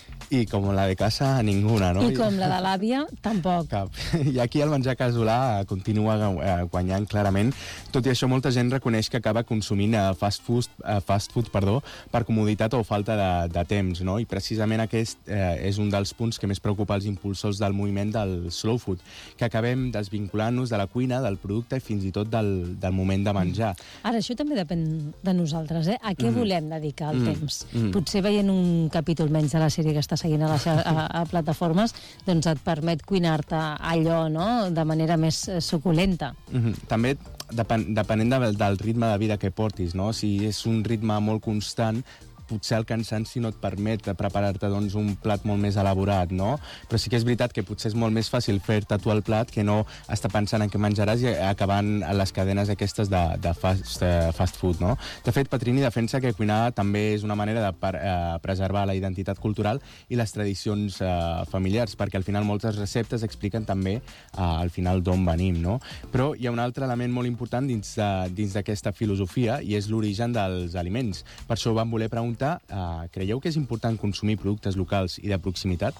I com la de casa, ninguna, no? I com la de l'àvia, tampoc. Cap. I aquí el menjar casolà continua guanyant clarament. Tot i això, molta gent reconeix que acaba consumint fast food, fast food perdó, per comoditat o falta de, de temps, no? I precisament aquest eh, és un dels punts que més preocupa els impulsors del moviment del slow food, que acabem desvinculant-nos de la cuina, del producte i fins i tot del, del moment de menjar. Ara, això també depèn de nosaltres, eh? A què mm. volem dedicar el mm. temps? Mm. Potser veient un capítol menys de la sèrie que està seguint a, les, a, a plataformes, doncs et permet cuinar-te allò, no?, de manera més suculenta. Mm-hmm. També depen, depenent de, del ritme de vida que portis, no? Si és un ritme molt constant, potser el cansanci no et permet preparar-te doncs, un plat molt més elaborat, no? Però sí que és veritat que potser és molt més fàcil fer-te tu el plat que no estar pensant en què menjaràs i acabant a les cadenes aquestes de, de fast, uh, fast food, no? De fet, Petrini defensa que cuinar també és una manera de per, uh, preservar la identitat cultural i les tradicions uh, familiars, perquè al final moltes receptes expliquen també uh, al final d'on venim, no? Però hi ha un altre element molt important dins d'aquesta filosofia i és l'origen dels aliments. Per això vam voler preguntar Uh, ¿creieu que es importante consumir productos locales y de proximidad?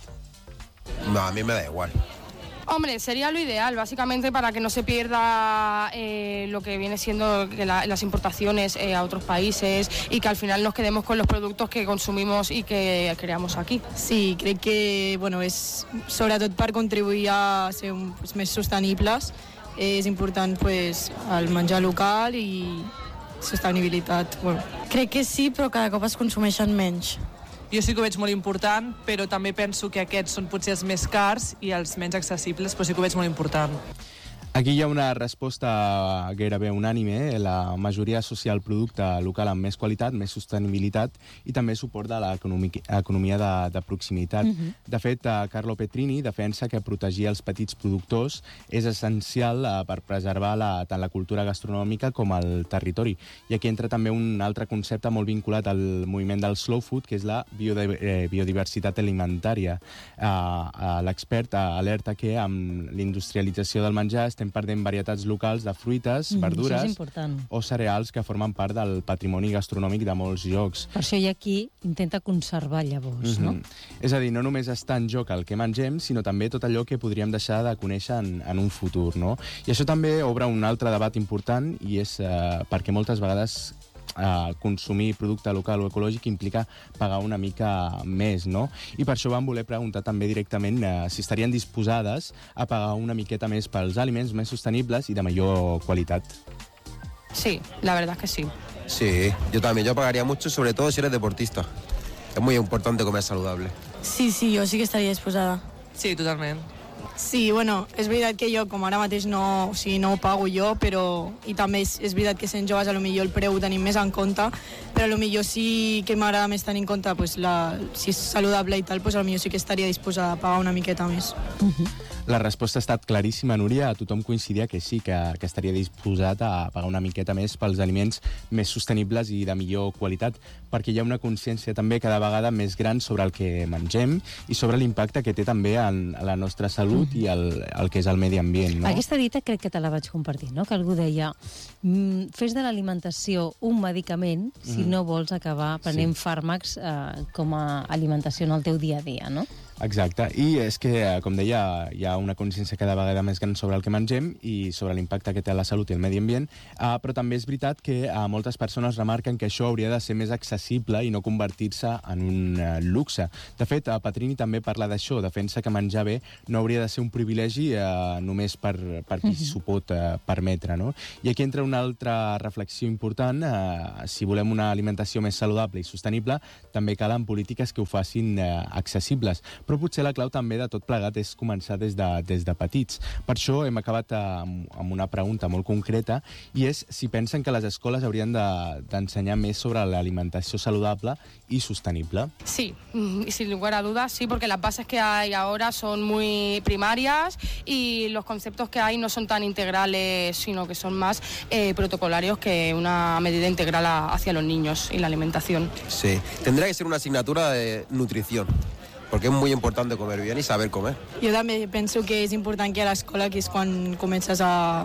No, a mí me da igual. Hombre, sería lo ideal, básicamente para que no se pierda eh, lo que viene siendo que la, las importaciones eh, a otros países y que al final nos quedemos con los productos que consumimos i que creamos aquí. Sí, crec que bueno, és sobretot per contribuir a ser un, pues, més sostenibles. És important pues, el menjar local i sostenibilitat. Bueno. Crec que sí, però cada cop es consumeixen menys. Jo sí que ho veig molt important, però també penso que aquests són potser els més cars i els menys accessibles, però sí que ho veig molt important. Aquí hi ha una resposta gairebé unànime. La majoria associa el producte local amb més qualitat, més sostenibilitat i també suport de l'economia de, de proximitat. Uh-huh. De fet, Carlo Petrini defensa que protegir els petits productors és essencial per preservar la, tant la cultura gastronòmica com el territori. I aquí entra també un altre concepte molt vinculat al moviment del slow food, que és la biodiversitat alimentària. L'expert alerta que amb l'industrialització del menjar estem perdent varietats locals de fruites, mm, verdures o cereals que formen part del patrimoni gastronòmic de molts llocs. Per això hi ha qui intenta conservar llavors, mm-hmm. no? És a dir, no només està en joc el que mengem, sinó també tot allò que podríem deixar de conèixer en, en un futur, no? I això també obre un altre debat important i és eh, perquè moltes vegades Uh, consumir producte local o ecològic implica pagar una mica més, no? I per això vam voler preguntar també directament uh, si estarien disposades a pagar una miqueta més pels aliments més sostenibles i de millor qualitat. Sí, la verdad es que sí. Sí, yo también, yo pagaría mucho, sobre todo si eres deportista. Es muy importante comer saludable. Sí, sí, jo sí que estaria disposada. Sí, totalment. Sí, bueno, és veritat que jo, com ara mateix no, o sigui, no ho pago jo, però i també és, és veritat que sent joves a lo millor el preu ho tenim més en compte, però a lo millor sí que m'agrada més tenir en compte pues, la, si és saludable i tal, pues, a lo millor sí que estaria disposada a pagar una miqueta més. Uh-huh. La resposta ha estat claríssima, Núria. Tothom coincidia que sí, que, que estaria disposat a pagar una miqueta més pels aliments més sostenibles i de millor qualitat, perquè hi ha una consciència també cada vegada més gran sobre el que mengem i sobre l'impacte que té també en la nostra salut i el, el que és el medi ambient, no? Aquesta dita crec que te la vaig compartir, no? Que algú deia mm, fes de l'alimentació un medicament si mm. no vols acabar prenent sí. fàrmacs eh, com a alimentació en el teu dia a dia, no? Exacte, i és que, com deia, hi ha una consciència cada vegada més gran sobre el que mengem i sobre l'impacte que té a la salut i el medi ambient, uh, però també és veritat que uh, moltes persones remarquen que això hauria de ser més accessible i no convertir-se en un uh, luxe. De fet, uh, Petrini també parla d'això, defensa que menjar bé no hauria de ser un privilegi uh, només per, per qui s'ho pot uh, permetre, no? I aquí entra una altra reflexió important. Uh, si volem una alimentació més saludable i sostenible, també calen polítiques que ho facin uh, accessibles. Però potser la clau també de tot plegat és començar des de, des de petits. Per això hem acabat amb, amb una pregunta molt concreta, i és si pensen que les escoles haurien de, d'ensenyar més sobre l'alimentació saludable y sostenible. Sí, y sin lugar a dudas, sí, porque las bases que hay ahora son muy primarias y los conceptos que hay no son tan integrales, sino que son más eh, protocolarios que una medida integral a, hacia los niños y la alimentación. Sí, tendría que ser una asignatura de nutrición, porque es muy importante comer bien y saber comer. Jo també penso que és important que a l'escola, que és quan comences a,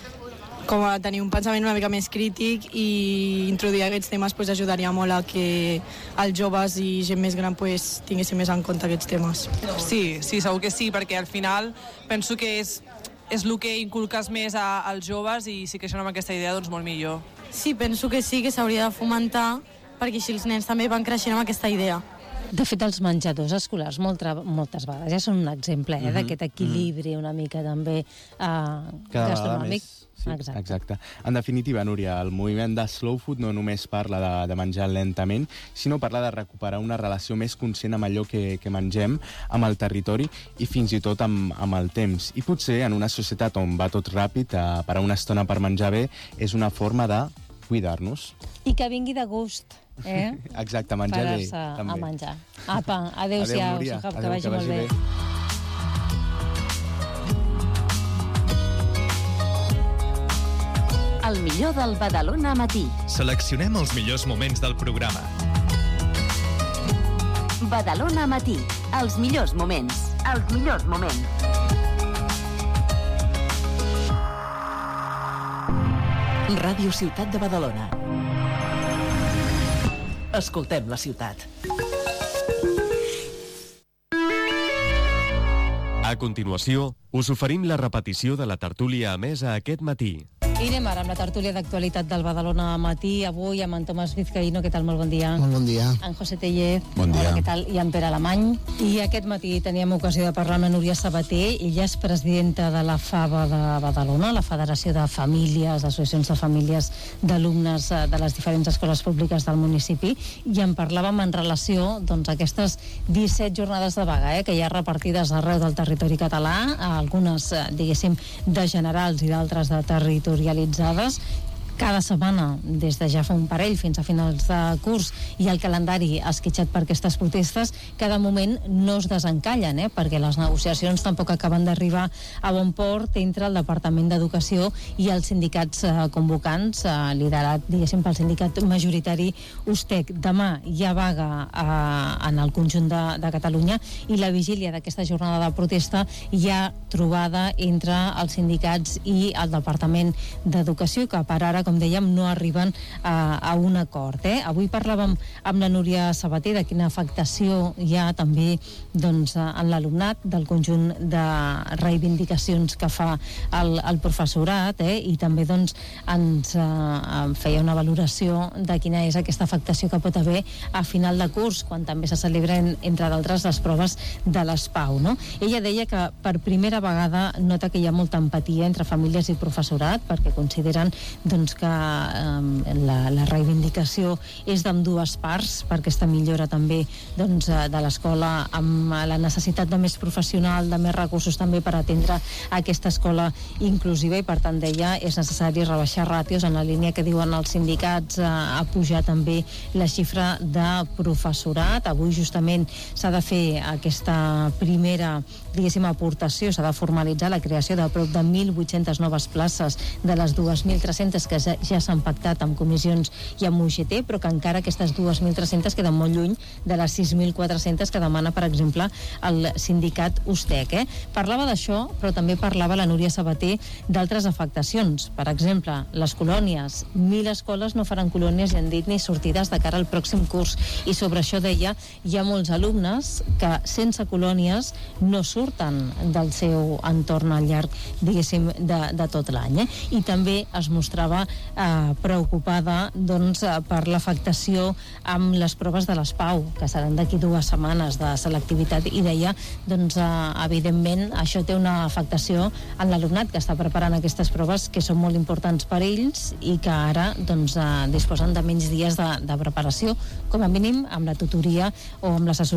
com a tenir un pensament una mica més crític, i introduir aquests temes pues, ajudaria molt a que els joves i gent més gran pues, tinguessin més en compte aquests temes. Sí, sí, segur que sí, perquè al final penso que és, és el que inculques més a, als joves, i si creixen amb aquesta idea, doncs molt millor. Sí, penso que sí, que s'hauria de fomentar, perquè així els nens també van creixent amb aquesta idea. De fet, els menjadors escolars molta, moltes vegades ja són un exemple eh, mm-hmm. d'aquest equilibri una mica també eh, gastronòmic. Sí, exacte. exacte. En definitiva, Núria, el moviment de Slow Food no només parla de, de menjar lentament, sinó parla de recuperar una relació més conscient amb allò que, que mengem, amb el territori i fins i tot amb, amb el temps. I potser en una societat on va tot ràpid, eh, parar una estona per menjar bé és una forma de cuidar-nos. I que vingui de gust. Eh? Exacte, menjar bé. Parar-se a menjar. Apa, adéu-siau, adéu, que, adéu, que vagi que molt vagi bé. bé. El millor del Badalona Matí. Seleccionem els millors moments del programa. Badalona Matí. Els millors moments. Els millors moments. Ràdio Ciutat de Badalona. Escoltem la ciutat. A continuació, us oferim la repetició de la tertúlia emesa aquest matí. I anem ara amb la tertúlia d'actualitat del Badalona Matí. Avui amb en Tomàs Vizcaíno. Què tal? Molt bon dia. Molt bon dia. En José Tellez. Bon dia. Hola, què tal? I en Pere Alemany. I aquest matí teníem ocasió de parlar amb la Núria Sabater. Ella és presidenta de la FABA de Badalona, la Federació de Famílies, Associacions de Famílies d'Alumnes de les diferents escoles públiques del municipi. I en parlàvem en relació doncs, a aquestes disset jornades de vaga, eh, que hi ha repartides arreu del territori català, algunes, diguéssim, de generals i d'altres de territorials realitzades cada setmana, des de ja fa un parell fins a finals de curs, i el calendari esquitxat per aquestes protestes, cada moment no es desencallen, eh? perquè les negociacions tampoc acaben d'arribar a bon port entre el Departament d'Educació i els sindicats eh, convocants, eh, liderat, diguéssim, pel sindicat majoritari U S T E C. Demà hi ha vaga eh, en el conjunt de, de Catalunya, i la vigília d'aquesta jornada de protesta hi ha trobada entre els sindicats i el Departament d'Educació, que per ara, com dèiem, no arriben a, a un acord. Eh? Avui parlàvem amb la Núria Sabater de quina afectació hi ha també doncs, en l'alumnat, del conjunt de reivindicacions que fa el, el professorat, eh? i també doncs, ens eh, feia una valoració de quina és aquesta afectació que pot haver a final de curs, quan també se celebren, entre d'altres, les proves de les Pau. No? Ella deia que per primera vegada nota que hi ha molta empatia entre famílies i professorat, perquè consideren doncs, que eh, la, la reivindicació és d'ambdues parts, per aquesta millora també doncs, de l'escola, amb la necessitat de més professional, de més recursos també per atendre aquesta escola inclusiva, i per tant deia és necessari rebaixar ràtios en la línia que diuen els sindicats, eh, a pujar també la xifra de professorat. Avui justament s'ha de fer aquesta primera, diguéssim, aportació, s'ha de formalitzar la creació de prop de mil vuit-centes noves places de les dues mil tres-centes que ja ja s'han pactat amb comissions i amb U G T, però que encara aquestes dos mil tres-centes queden molt lluny de les sis mil quatre-centes que demana, per exemple, el sindicat USTEC. Eh? Parlava d'això, però també parlava la Núria Sabater d'altres afectacions. Per exemple, les colònies. Mil escoles no faran colònies, i han dit, ni sortides de cara al pròxim curs. I sobre això deia, hi ha molts alumnes que sense colònies no surten del seu entorn al llarg, diguéssim, de, de tot l'any. Eh? I també es mostrava eh, preocupada doncs, per l'afectació amb les proves de les PAU, que seran d'aquí dues setmanes de selectivitat, i deia, doncs, eh, evidentment, això té una afectació en l'alumnat que està preparant aquestes proves, que són molt importants per ells i que ara doncs, eh, disposen de menys dies de, de preparació, com a mínim amb la tutoria o amb l'assessoria